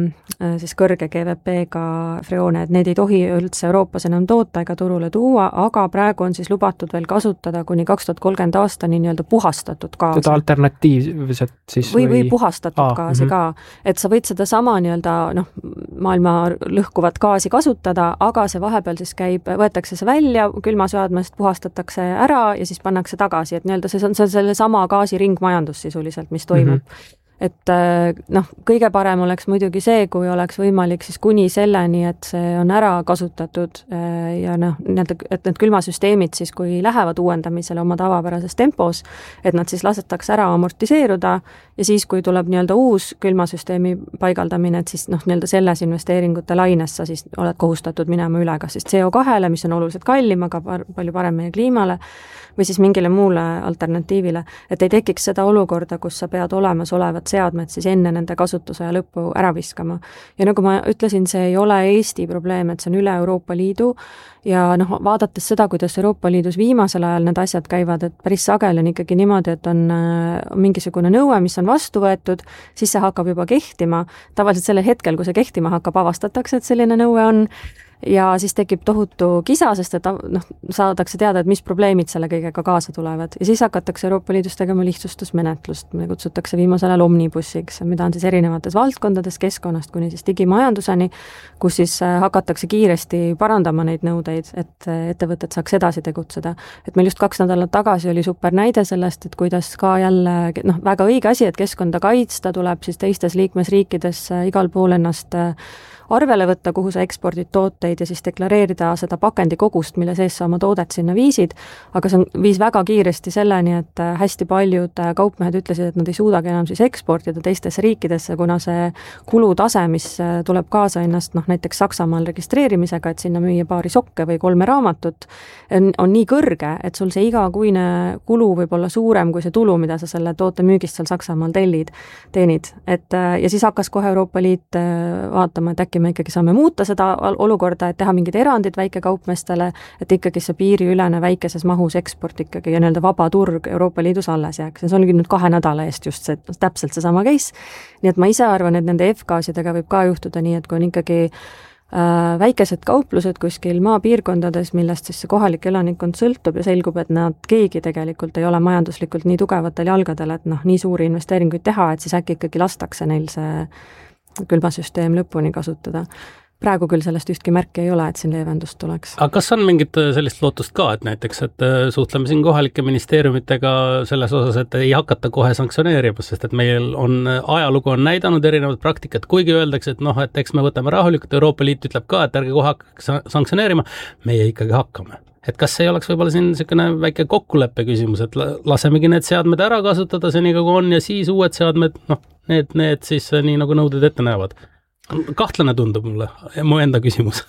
siis kõrge GVP-ga freoone, et need ei tohi üldse Euroopas enam toota ega turule tuua, aga praegu on siis lubatud veel kasutada kuni 2030 aastani nii-öelda puhastatud gaasi. Seda alternatiivset siis või puhastatud gaasi ka, et sa võid seda sama nii-öelda maailma lõhkuvat gaasi kasutada, aga see vahepeal siis võetakse see välja, külmaseadmest puhastatakse ära ja siis pannakse tagasi, et nii-öelda see on selle sama gaasi ringmajandus sisuliselt, mis toimub. Et kõige parem oleks muidugi see, kui oleks võimalik siis kuni selleni, et see on ära kasutatud ja et need külmasüsteemid siis, kui lähevad uuendamisele oma tavapärases tempos, et nad siis lasetakse ära amortiseeruda ja siis, kui tuleb nii-öelda uus külmasüsteemi paigaldamine, et siis nii-öelda selles investeeringute laines sa siis oled kohustatud minema üle kas siis CO2-le, mis on oluliselt kallim, aga palju parem meie kliimale, või siis mingile muule alternatiivile, et ei tekiks seda olukorda, kus sa pead olemasolevad seadmed siis enne nende kasutuse lõppu ära viskama. Ja nagu ma ütlesin, see ei ole Eesti probleem, et see on üle Euroopa Liidu ja vaadates seda, kuidas Euroopa Liidus viimasel ajal need asjad käivad, et päris sageli on ikkagi niimoodi, et on mingisugune nõue, mis on vastu võetud, siis see hakkab juba kehtima. Tavaliselt sellel hetkel, kui see kehtima hakkab, avastatakse, et selline nõue on ja siis tekib tohutu kisa, sest et saadakse teada, et mis probleemid selle kõigega kaasa tulevad. Ja siis hakatakse Euroopa Liidus tegema lihtsustusmenetlust, mille kutsutakse viimasel ajal omnibussiks, mida on siis erinevates valdkondades keskkonnast kuni siis digimajanduseni, kus siis hakatakse kiiresti parandama neid nõudeid, et ettevõtted saaks edasi tegutseda. Et meil just 2 nädalat tagasi oli super näide sellest, et kuidas ka jälle väga õige asi, et keskkonda kaitsta tuleb siis teistes liikmesriikides igal pool ennast arvele võtta, kuhu sa ekspordid tooteid ja siis deklareerida seda pakendikogust, mille sees sa oma toodet sinna viisid, aga see viis väga kiiresti selleni, et hästi paljud kaupmehed ütlesid, et nad ei suudagi enam siis eksportida teistesse riikidesse, kuna see kulutase, mis tuleb kaasa ennast näiteks Saksamaal registreerimisega, et sinna müüa paari sokke või 3 raamatut, on nii kõrge, et sul see igakuine kulu võib olla suurem kui see tulu, mida sa selle toote müügist seal Saksamaal teenid. Ja siis hakkas kohe Euroopa Liit vaatama, et äkki me ikkagi saame muuta seda olukorda, et teha mingid erandid väikekaupmeestele, et ikkagi see piiriülene väikeses mahus eksport ikkagi ja nii-öelda vaba turg Euroopa Liidus alles jääks. Ja see ongi nüüd 2 nädala eest just see, täpselt see sama case. Nii et ma ise arvan, et nende F-gaasidega võib ka juhtuda nii, et kui on ikkagi väikesed kauplused kuskil maapiirkondades, millest siis see kohalik elanikkond sõltub ja selgub, et keegi tegelikult ei ole majanduslikult nii tugevatel jalgadel, et nii suuri investeeringuid teha, et siis äkki ikkagi lastakse neil see külmasüsteem lõpuni kasutada. Praegu küll sellest ühtki märki ei ole, et siin leevendust tuleks. Aga kas on mingit sellist lootust ka, et näiteks, et suhtleme siin kohalike ministeeriumitega selles osas, et ei hakata kohe sanktsioneerima, sest et meil on ajalugu on näidanud erinevad praktikat, kuigi öeldakse, et eks me võtame rahulikult, Euroopa Liit ütleb ka, et ärge kohe hakkaks sanktsioneerima, meie ikkagi hakkame. Et kas see oleks võib-olla siin selline väike kokkuleppe küsimus, et lasemegi need seadmed ära kasutada seniga kui on ja siis uued seadmed, need siis nii nagu nõuded ette näevad. Kahtlane tundub mulle, mu enda küsimus.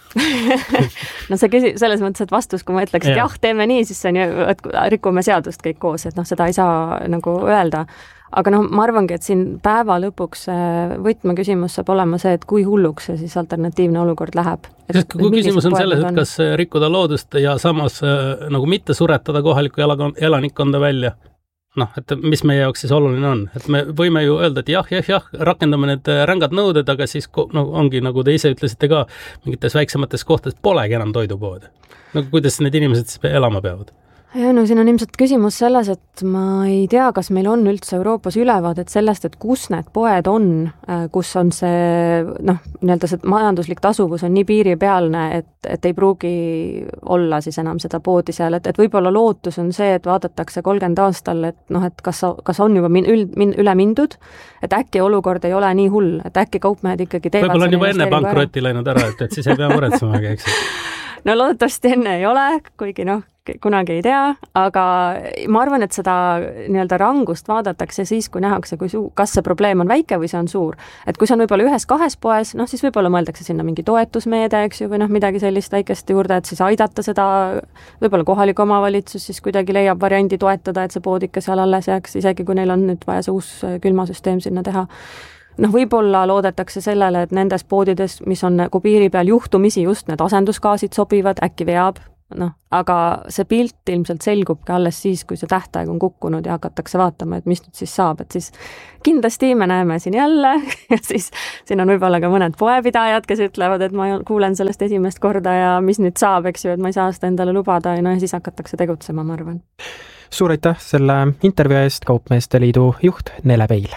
See selles mõttes, et vastus, kui ma ütleks, et jah, teeme nii, siis see on ju, et rikume seadust kõik koos, et seda ei saa nagu öelda. Aga ma arvangi, et siin päeva lõpuks võtmeküsimus saab olema see, et kui hulluks see siis alternatiivne olukord läheb. Sest kui küsimus on selles, et kas rikkuda loodust ja samas nagu mitte suretada kohalikku elanikkonda välja, et mis meie jaoks siis oluline on. Et me võime ju öelda, et jah, rakendame need rängad nõuded, aga siis ongi, nagu te ise ütlesite ka, mingites väiksemates kohtades polegi enam toidupoode. Kuidas need inimesed siis elama peavad? Ja siin on ilmselt küsimus selles, et ma ei tea, kas meil on üldse Euroopas ülevaadet sellest, et kus need poed on, kus on see, nii-öelda see majanduslik tasuvus on nii piiripealne, et ei pruugi olla siis enam seda poodi seal, et võib-olla lootus on see, et vaadatakse 30 aastal, et kas on juba üle mindud, et äkki olukord ei ole nii hull, et äkki kaupmehed ikkagi teevad võib-olla on juba enne pankrotti läinud ära, et siis ei pea muretsema, eks. No loodetavasti enne ei ole, kuigi kunagi ei tea, aga ma arvan, et seda nii-öelda rangust vaadatakse siis, kui nähakse, kas see probleem on väike või see on suur. Et kui see on võib-olla 1-2 poes, siis võib-olla mõeldakse sinna mingi toetusmeede, eks ju, või midagi sellist väikest juurde, et siis aidata seda, võib-olla kohalik omavalitsus siis kuidagi leiab variandi toetada, et see pood ikka seal alles jääks, isegi kui neil on nüüd vaja see uus külmasüsteem sinna teha. Võib-olla loodetakse sellele, et nendes poodides, mis on nagu piiri peal juhtumisi just need asendusgaasid sobivad, äkki veab, aga see pilt ilmselt selgubki alles siis, kui see tähtaeg on kukkunud ja hakatakse vaatama, et mis nüüd siis saab, et siis kindlasti me näeme siin jälle ja siis siin on võib-olla ka mõned poepidajad, kes ütlevad, et ma kuulen sellest esimest korda ja mis nüüd saab, eks ju, et ma ei saa seda endale lubada ja siis hakatakse tegutsema, ma arvan. Suur aitäh selle intervjuu eest, Kaupmeeste Liidu juht Nele Peil.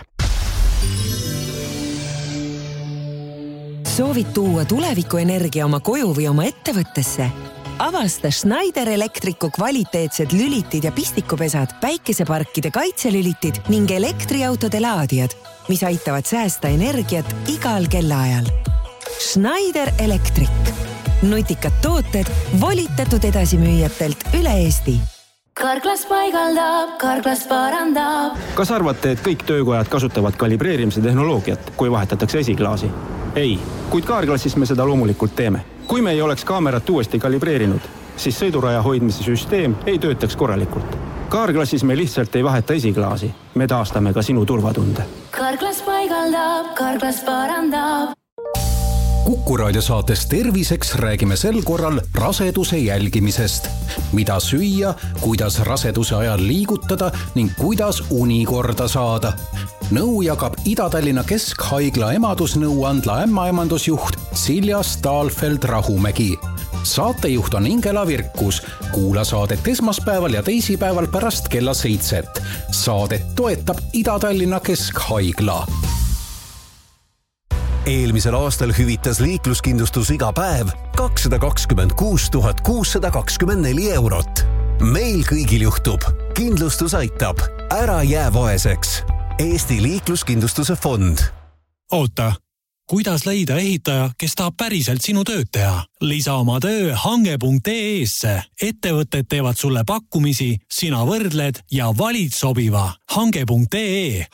Soovid tuua tulevikuenergia oma koju või oma ettevõttesse? Avasta Schneider Electricu kvaliteetsed lülitid ja pistikupesad, päikeseparkide kaitselülitid ning elektriautode laadijad, mis aitavad säästa energiat igal kellaajal. Schneider Electric. Nutikad tooted volitatud edasimüüjatelt üle Eesti. Karglas paigaldab, Karglas parandab. Kas arvate, et kõik töökojad kasutavad kalibreerimise tehnoloogiat, kui vahetatakse esiklaasi? Ei, kuid Kaarklassis me seda loomulikult teeme. Kui me ei oleks kaamerat uuesti kalibreerinud, siis sõiduraja hoidmise süsteem ei töötaks korralikult. Kaarklassis me lihtsalt ei vaheta esiklaasi. Me taastame ka sinu turvatunde. Karglas paigaldab, Karglas parandab. Kuku raadiosaates Terviseks räägime sel korral raseduse jälgimisest. Mida süüa, kuidas raseduse ajal liigutada ning kuidas uni korda saada. Nõu jagab Ida-Tallinna Keskhaigla emadusnõuandla ämmaemandusjuht Silja Stahlfeld-Rahumägi. Saatejuht on Ingela Virkus. Kuula saadet esmaspäeval ja teisipäeval pärast kella 7. Saadet toetab Ida-Tallinna Keskhaigla. Eelmisel aastal hüvitas liikluskindlustus iga päev 226 624 eurot. Meil kõigil juhtub. Kindlustus aitab. Ära jää vaeseks. Eesti liikluskindlustuse fond. Oota, kuidas leida ehitaja, kes tahab päriselt sinu tööd teha? Lisa oma töö hange.ee-sse. Ettevõtted teevad sulle pakkumisi, sina võrdled ja valid sobiva. Hange.ee.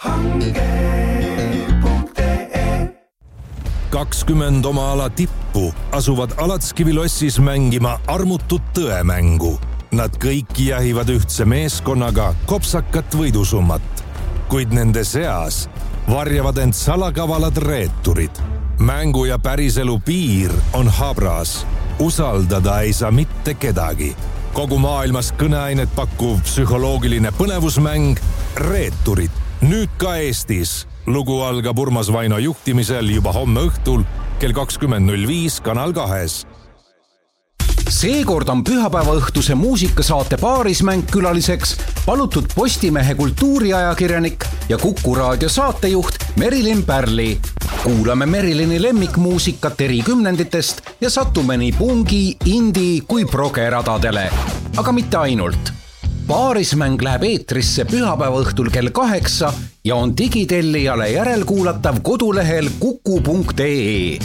20 oma ala tippu asuvad Alatskivilossis mängima armutut tõemängu. Nad kõik jahivad ühtse meeskonnaga kopsakat võidusummat, kuid nende seas varjavad end salakavalad reeturid. Mängu ja päriselu piir on habras. Usaldada ei saa mitte kedagi. Kogu maailmas kõneainet pakkuv psühholoogiline põnevusmäng Reeturid. Nüüd ka Eestis. Lugu algab Urmas Vaino juhtimisel juba homme õhtul kell 20.05 Kanal 2. Seekord on pühapäeva õhtuse muusikasaate Paarismäng külaliseks palutud Postimehe kultuuriajakirjanik ja Kuku raadio saatejuht Merilin Pärli. Kuulame Merilini lemmikmuusikat eri kümnenditest ja satume nii pungi, indi kui progeradadele. Aga mitte ainult. Paarismäng läheb eetrisse pühapäeva õhtul kell 8 ja on digitellijale järelkuulatav kodulehel kuku.ee.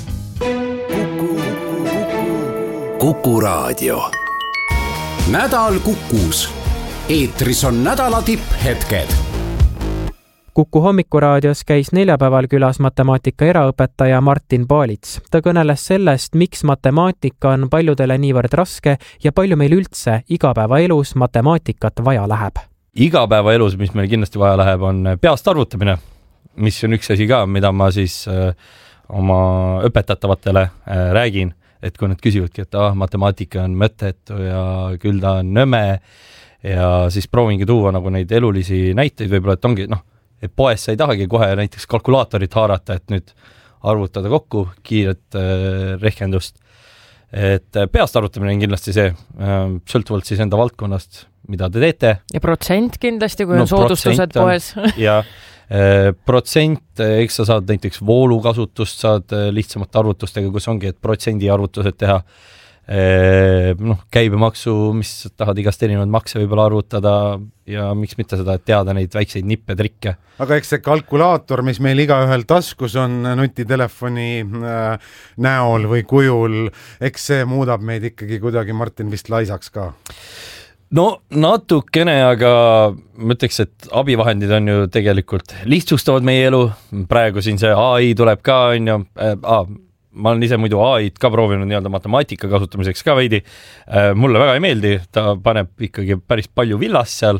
Kuku raadio. Nädal Kukus. Eetris on nädala tipphetked. Kuku hommikuraadios käis neljapäeval külas matemaatika eraõpetaja Martin Paalits. Ta kõneles sellest, miks matemaatika on paljudele niivõrd raske ja palju meil üldse igapäevaelus matemaatikat vaja läheb. Igapäevaelus, mis meil kindlasti vaja läheb, on peast arvutamine, mis on üks asi ka, mida ma siis oma õpetatavatele räägin, et kui nad küsivadki, et matemaatika on mõttetu ja küll ta on nõme ja siis proovingi tuua nagu neid elulisi näiteid, võib-olla, et ongi, et poes sa ei tahagi kohe näiteks kalkulaatorit haarata, et nüüd arvutada kokku kiiret rehkendust. Et peast arvutamine on kindlasti see, sõltuvalt siis enda valdkonnast, mida te teete. Ja protsent kindlasti, kui on soodustused poes. Ja protsent, eks sa saad näiteks voolukasutust, saad lihtsamate arvutustega, kus ongi, et protsendi arvutused teha. käibemaksu, mis tahad igast erinevaid makse võib-olla arvutada ja miks mitte seda, et teada neid väikseid nippe, trikke. Aga eks see kalkulaator, mis meil igaühel taskus on nutitelefoni näol või kujul, eks see muudab meid ikkagi kuidagi, Martin, vist laisaks ka? No natukene, aga ma ütleks, et abivahendid on ju tegelikult lihtsustavad meie elu. Praegu siin see AI tuleb ka, on ju, ma olen ise muidu AI-d ka proovinud nii-öelda matemaatika kasutamiseks ka veidi. Mulle väga ei meeldi, ta paneb ikkagi päris palju villast seal,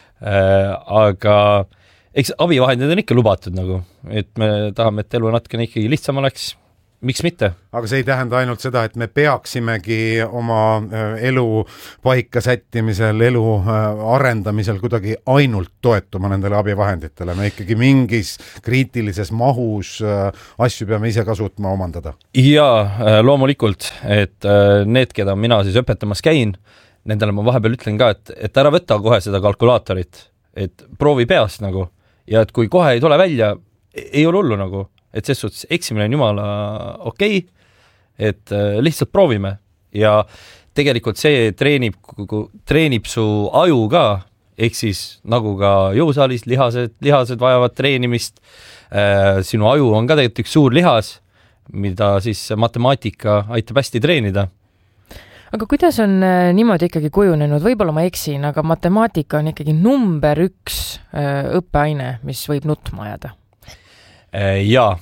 aga eks abivahendid on ikka lubatud nagu, et me tahame, et elu natukene ikkagi lihtsam oleks. Miks mitte? Aga see ei tähenda ainult seda, et me peaksimegi oma elu paika sättimisel, elu arendamisel kuidagi ainult toetuma nendele abivahenditele. Me ikkagi mingis kriitilises mahus asju peame ise ka suutma omandada. Jaa, loomulikult, et need, keda mina siis õpetamas käin, nendele ma vahepeal ütlen ka, et ära võtta kohe seda kalkulaatorit, et proovi peast nagu, ja et kui kohe ei tule välja, ei ole hullu nagu, et ses suhtes eksimine on jumala okei, et lihtsalt proovime ja tegelikult see treenib su aju ka, ehk siis nagu ka jõusaalis lihased vajavad treenimist, sinu aju on ka tegelikult üks suur lihas, mida siis matemaatika aitab hästi treenida. Aga kuidas on niimoodi ikkagi kujunenud, võib-olla ma eksin, aga matemaatika on ikkagi number 1 õppeaine, mis võib nutma ajada? Jaa,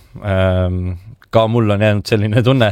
ka mul on jäänud selline tunne.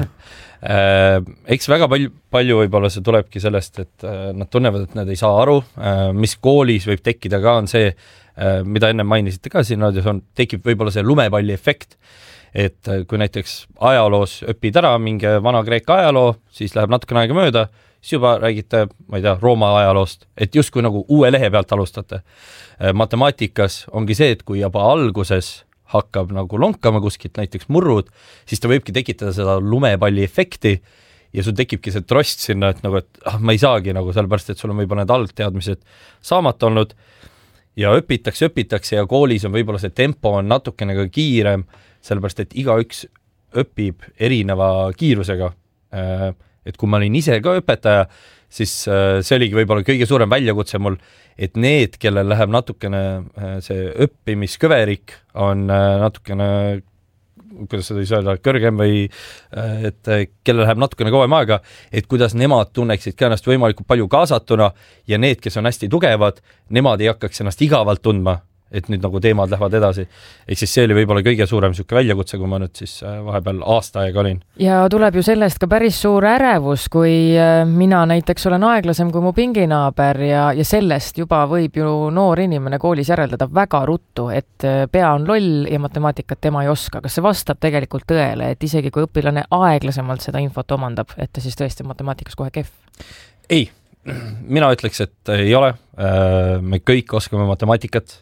Eks väga palju võib-olla see tulebki sellest, et nad tunnevad, et nad ei saa aru, mis koolis võib tekkida ka on see, mida enne mainisite ka siin, tekib võib-olla see lumepalli efekt, et kui näiteks ajaloos õpid ära mingi Vana-Kreeka ajaloo, siis läheb natukene aega mööda, siis juba räägite, ma ei tea, Rooma ajaloost, et justkui nagu uue lehe pealt alustate. Matemaatikas ongi see, et kui juba alguses hakkab nagu lonkama kuskilt näiteks murrud, siis ta võibki tekitada seda lumepalli efekti ja sul tekibki see trost sinna, et nagu, et ma ei saagi nagu sellepärast, et sul on võib-olla need algteadmised saamata olnud ja õpitakse ja koolis on võib-olla see tempo on natukene ka kiirem, sellepärast, et igaüks õpib erineva kiirusega. Et kui ma olin ise ka õpetaja, siis see oligi võib-olla kõige suurem väljakutse mul, et need, kellel läheb natukene see õppimiskõverik on natukene, kuidas seda ei öelda, kõrgem või et kellel läheb natukene kauem aega, et kuidas nemad tunneksid ka ennast võimalikult palju kaasatuna ja need, kes on hästi tugevad, nemad ei hakkaks ennast igavalt tundma, et nüüd nagu teemad lähevad edasi. Ehk siis see oli võib-olla kõige suurem siuke väljakutse, kui ma nüüd siis vahepeal aasta aega olin. Ja tuleb ju sellest ka päris suur ärevus, kui mina näiteks olen aeglasem kui mu pinginaaber ja sellest juba võib ju noor inimene koolis järeldada väga ruttu, et pea on loll ja matemaatikat tema ei oska. Kas see vastab tegelikult tõele, et isegi kui õpilane aeglasemalt seda infot omandab, et ta siis tõesti matemaatikas kohe kehv? Ei, mina ütleks, et ei ole. Me kõik oskame matemaatikat.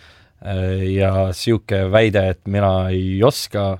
Ja siuke väide, et mina ei oska,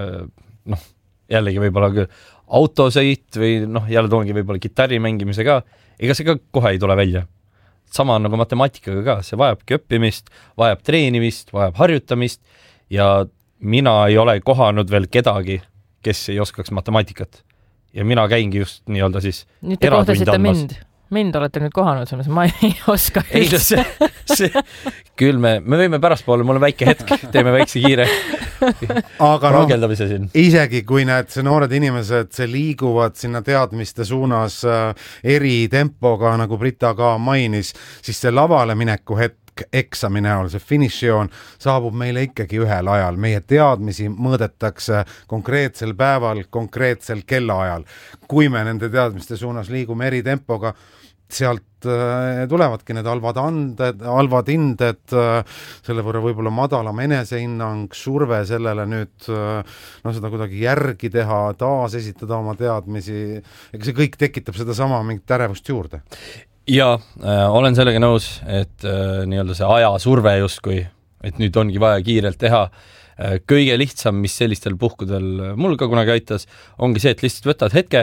jällegi võib-olla küll autosõit või jälle toongi võib-olla kitarri mängimise ka, ega see ka kohe ei tule välja. Sama on nagu matemaatikaga ka, see vajabki õppimist, vajab treenimist, vajab harjutamist ja mina ei ole kohanud veel kedagi, kes ei oskaks matemaatikat. Ja mina käingi just nii-öelda siis nüüd te kohtasite mind olete nüüd kohanud, ma ei oska üldse. Küll me võime pärastpoole, mul on väike hetk, teeme väikse kiire rageldamise siin. Isegi kui need noored inimesed liiguvad sinna teadmiste suunas eri tempoga, nagu Brita ka mainis, siis see lavale mineku hetk eksami näol, see finišijoon saabub meile ikkagi ühel ajal. Meie teadmisi mõõdetakse konkreetsel päeval, konkreetsel kellaajal. Kui me nende teadmiste suunas liigume eri tempoga, sealt tulevadki need halvad hinded, selle võrra võib-olla madalam enesehinnang, surve sellele nüüd seda kuidagi järgi teha, taas esitada oma teadmisi. Ega see kõik tekitab seda sama mingit ärevust juurde. Ja olen sellega nõus, et nii-öelda see ajasurve justkui, et nüüd ongi vaja kiirelt teha. Kõige lihtsam, mis sellistel puhkudel mul ka kunagi aitas, ongi see, et lihtsalt võtad hetke,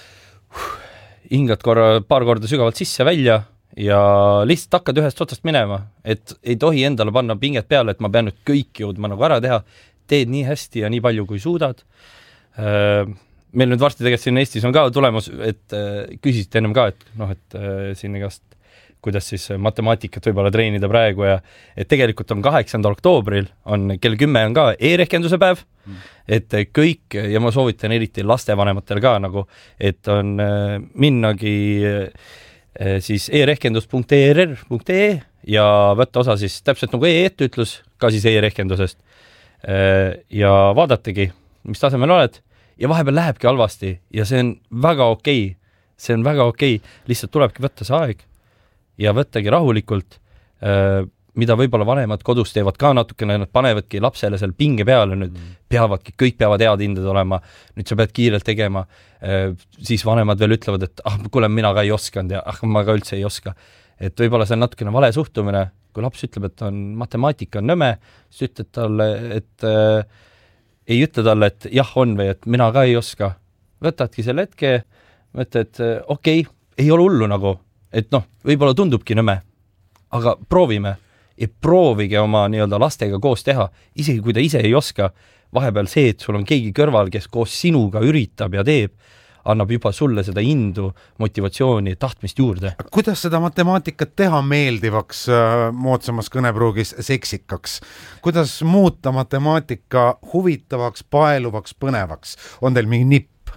hingad paar korda sügavalt sisse välja ja lihtsalt hakkad ühest otsast minema, et ei tohi endale panna pinget peale, et ma pean nüüd kõik jõudma nagu ära teha, teed nii hästi ja nii palju kui suudad. meil nüüd varsti tegelikult siin Eestis on ka tulemus, et küsisite ennem ka, et noh, et siin igast kuidas siis matemaatikat võib-olla treenida praegu ja et tegelikult on 8. oktoobril on kell 10 on ka e-rehkenduse päev, et kõik ja ma soovitan eriti lastevanematel ka nagu, et on minnagi siis e-rehkendus.err.ee ja võtta osa siis täpselt nagu e-etteütlus ka siis e-rehkendusest ja vaadategi, mis tasemel oled ja vahepeal lähebki halvasti ja see on väga okei. See on väga okei. Lihtsalt tulebki võtta see aeg ja võttagi rahulikult, mida võib-olla vanemad kodus teevad ka natukene, nad panevadki lapsele seal pinge peale, nüüd kõik peavad head hinded olema, nüüd sa pead kiirelt tegema, siis vanemad veel ütlevad, et kuule, mina ka ei oskanud ja ma ka üldse ei oska. Et võib-olla see on natukene vale suhtumine, kui laps ütleb, et on matemaatika on nõme, siis ütled talle, et ei ütle talle, et jah on või et mina ka ei oska. Võtadki selle hetke, mõtled, et okei, ei ole hullu nagu, et noh, võib-olla tundubki nõme, aga proovime ja proovige oma nii-öelda lastega koos teha, isegi kui ta ise ei oska, vahepeal see, et sul on keegi kõrval, kes koos sinuga üritab ja teeb, annab juba sulle seda indu, motivatsiooni, tahtmist juurde. Kuidas seda matemaatikat teha meeldivaks, moodsamas kõnepruugis seksikaks? Kuidas muuta matemaatika huvitavaks, paeluvaks, põnevaks? On teil mingi nipp?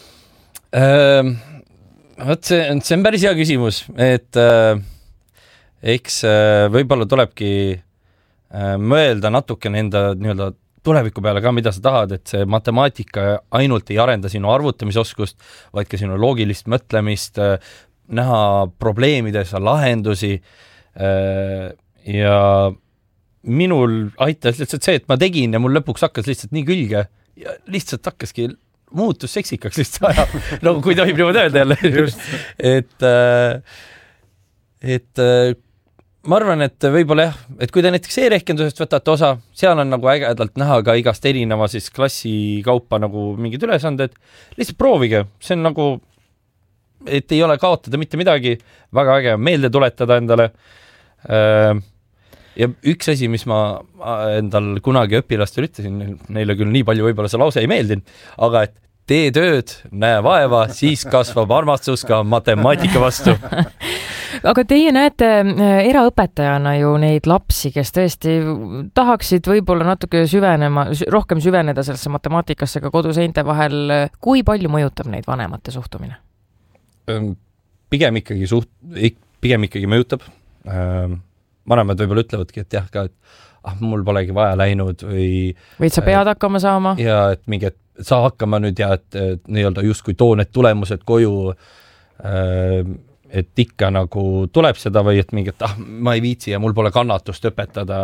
See on päris hea küsimus, et eks võib-olla tulebki mõelda natukene enda nii-öelda tuleviku peale ka, mida sa tahad, et see matemaatika ainult ei arenda sinu arvutamisoskust, vaid ka sinu loogilist mõtlemist, näha probleemides lahendusi ja minul aitas lihtsalt see, et ma tegin ja mul lõpuks hakkas lihtsalt nii külge ja lihtsalt hakkaski muutus seksikaks lihtsalt aja, nagu kui tohib niimoodi öelda jälle. et ma arvan, et võib-olla jah, et kui te näiteks e-rehkendusest võtate osa, seal on nagu ägedalt näha ka igast erineva siis klassi kaupa nagu mingid ülesanded, lihtsalt proovige, see on nagu, et ei ole kaotada mitte midagi, väga äge meelde tuletada endale. Ja üks asi, mis ma endal kunagi õpilastel ütlesin, neile küll nii palju võib-olla see lause ei meeldinud, aga et tee tööd, näe vaeva, siis kasvab armastus ka matemaatika vastu. Aga teie näete eraõpetajana ju neid lapsi, kes tõesti tahaksid võib-olla natuke rohkem süveneda sellesse matemaatikasse ka koduseinte vahel. Kui palju mõjutab neid vanemate suhtumine? Pigem ikkagi mõjutab. Vanemad võib-olla ütlevadki, et jah ka, et mul polegi vaja läinud või sa pead hakkama saama. Ja et mingi, et saa hakkama nüüd ja et nii-öelda justkui too need tulemused koju, et ikka nagu tuleb seda või et mingi, et ma ei viitsi ja mul pole kannatust õpetada.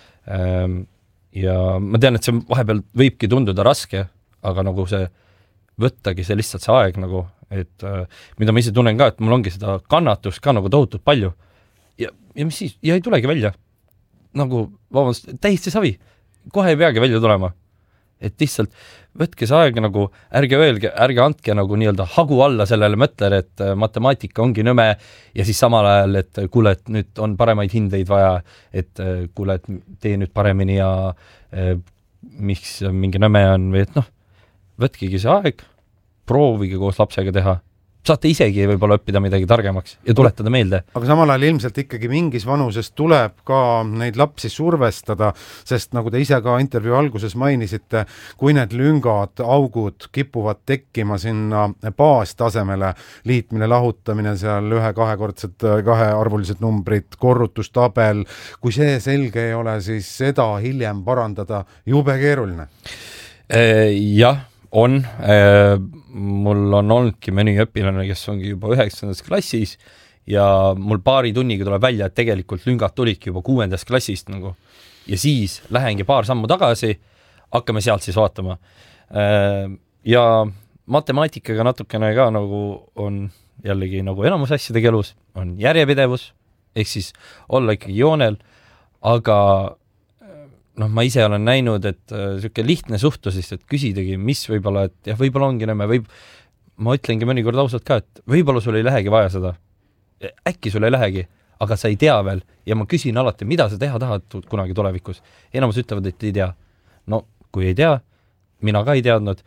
Ja ma tean, et see vahepeal võibki tunduda raske, aga nagu see võttagi see lihtsalt see aeg nagu, et mida ma ise tunnen ka, et mul ongi seda kannatust ka nagu tohutult palju. Ja mis siis? Ja ei tulegi välja. Nagu, vabandust, täiesti savi. Kohe ei peagi välja tulema. Et lihtsalt võtke see aeg nagu, ärge andke nagu nii-öelda hagu alla sellele mõtlele, et matemaatika ongi nõme ja siis samal ajal, et kuule, et nüüd on paremaid hindeid vaja, et kuule, et tee nüüd paremini ja miks mingi nõme on või et noh, võtkegi see aeg, proovige koos lapsega teha. Saate isegi võib-olla õppida midagi targemaks ja tuletada meelde. Aga samal ajal ilmselt ikkagi mingis vanuses tuleb ka neid lapsi survestada, sest nagu te ise ka intervjuu alguses mainisite, kui need lüngad, augud kipuvad tekkima sinna baastasemele, liitmine, lahutamine, seal 1-2-kordsed, 2-arvulised numbrid, korrutustabel, kui see selge ei ole, siis seda hiljem parandada jube keeruline. Jah, on. Mul on olnudki mõni õpilane, kes ongi juba 9. klassis ja mul paari tunniga tuleb välja, et tegelikult lüngad tulidki juba 6. klassist nagu. Ja siis lähengi paar sammu tagasi, hakkame sealt siis vaatama. Ja matemaatikaga natukene ka nagu on jällegi nagu enamus asjadega elus, on järjepidevus, ehk siis olla ikkagi joonel, aga ma ise olen näinud, et siuke lihtne suhtlus, et küsidagi, mis võib-olla, et jah, võib-olla ongi nõme, ma ütlengi mõnikord ausalt ka, et võib-olla sul ei lähegi vaja seda. Äkki sul ei lähegi, aga sa ei tea veel ja ma küsin alati, mida sa teha tahad kunagi tulevikus. Enamus ütlevad, et ei tea. No, kui ei tea, mina ka ei teadnud,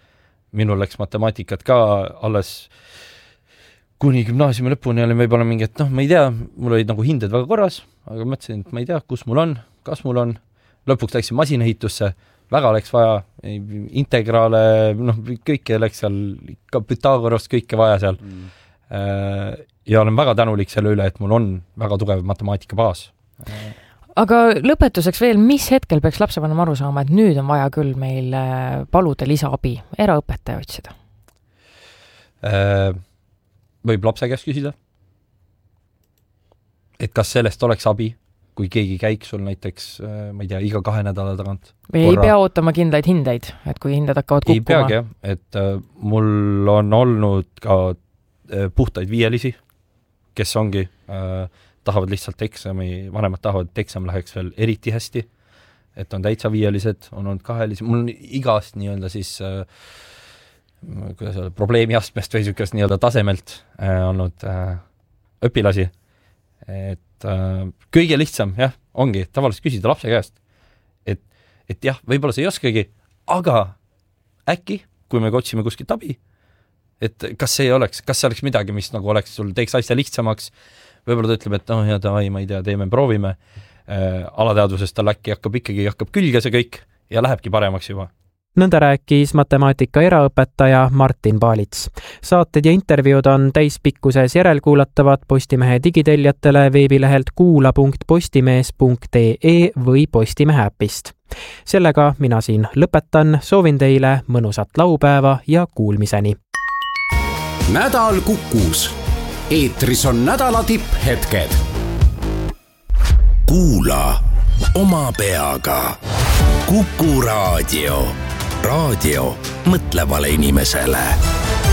minul läks matemaatikat ka alles kuni gümnaasiumi lõpuni oli võib-olla mingi, et ma ei tea, mul olid nagu hinded väga korras, aga mõtlesin, et ma ei tea, kus mul on, kas mul on. Lõpuks läksin masinahitusse, väga läks vaja, integraale, kõike läks seal, ka Pythagorast kõike vaja seal. Ja olen väga tänulik selle üle, et mul on väga tugev matemaatika baas. Aga lõpetuseks veel, mis hetkel peaks lapsevanem aru saama, et nüüd on vaja küll meil paluda lisaabi, eraõpetaja otsida? Võib lapse käest küsida, et kas sellest oleks abi, kui keegi käiks sul näiteks, ma ei tea, iga 2 nädala tagant. Või ei pea ootama kindlaid hindeid, et kui hinded hakkavad kukkuma? Ei peagi, et mul on olnud ka puhtaid viielisi, kes ongi, tahavad lihtsalt eksami, vanemad tahavad, et eksam läheks veel eriti hästi, et on täitsa viielised, on olnud 2-lised, mul on igast nii-öelda siis probleemiastmest või sükest nii-öelda tasemelt olnud õpilasi. Et kõige lihtsam, jah, ongi tavaliselt küsida lapse käest, et jah, võib-olla see ei oskagi, aga äkki, kui me otsime kuskilt abi, et kas see oleks midagi, mis nagu oleks sul teeks asja lihtsamaks, võib-olla ta ütleb, et ja davai, ma ei tea, teeme, proovime, alateadvusest tal äkki hakkab külge see kõik ja lähebki paremaks juba. Nõnda rääkis matemaatika eraõpetaja Martin Paalits. Saated ja intervjuud on täispikkuses järelkuulatavad Postimehe digitellijatele veebilehelt kuula.postimees.ee või Postimehe äpist. Sellega mina siin lõpetan, soovin teile mõnusat laupäeva ja kuulmiseni. Nädal Kukus. Eetris on nädala tipphetked. Kuula oma peaga. Kuku raadio. Raadio mõtlevale inimesele.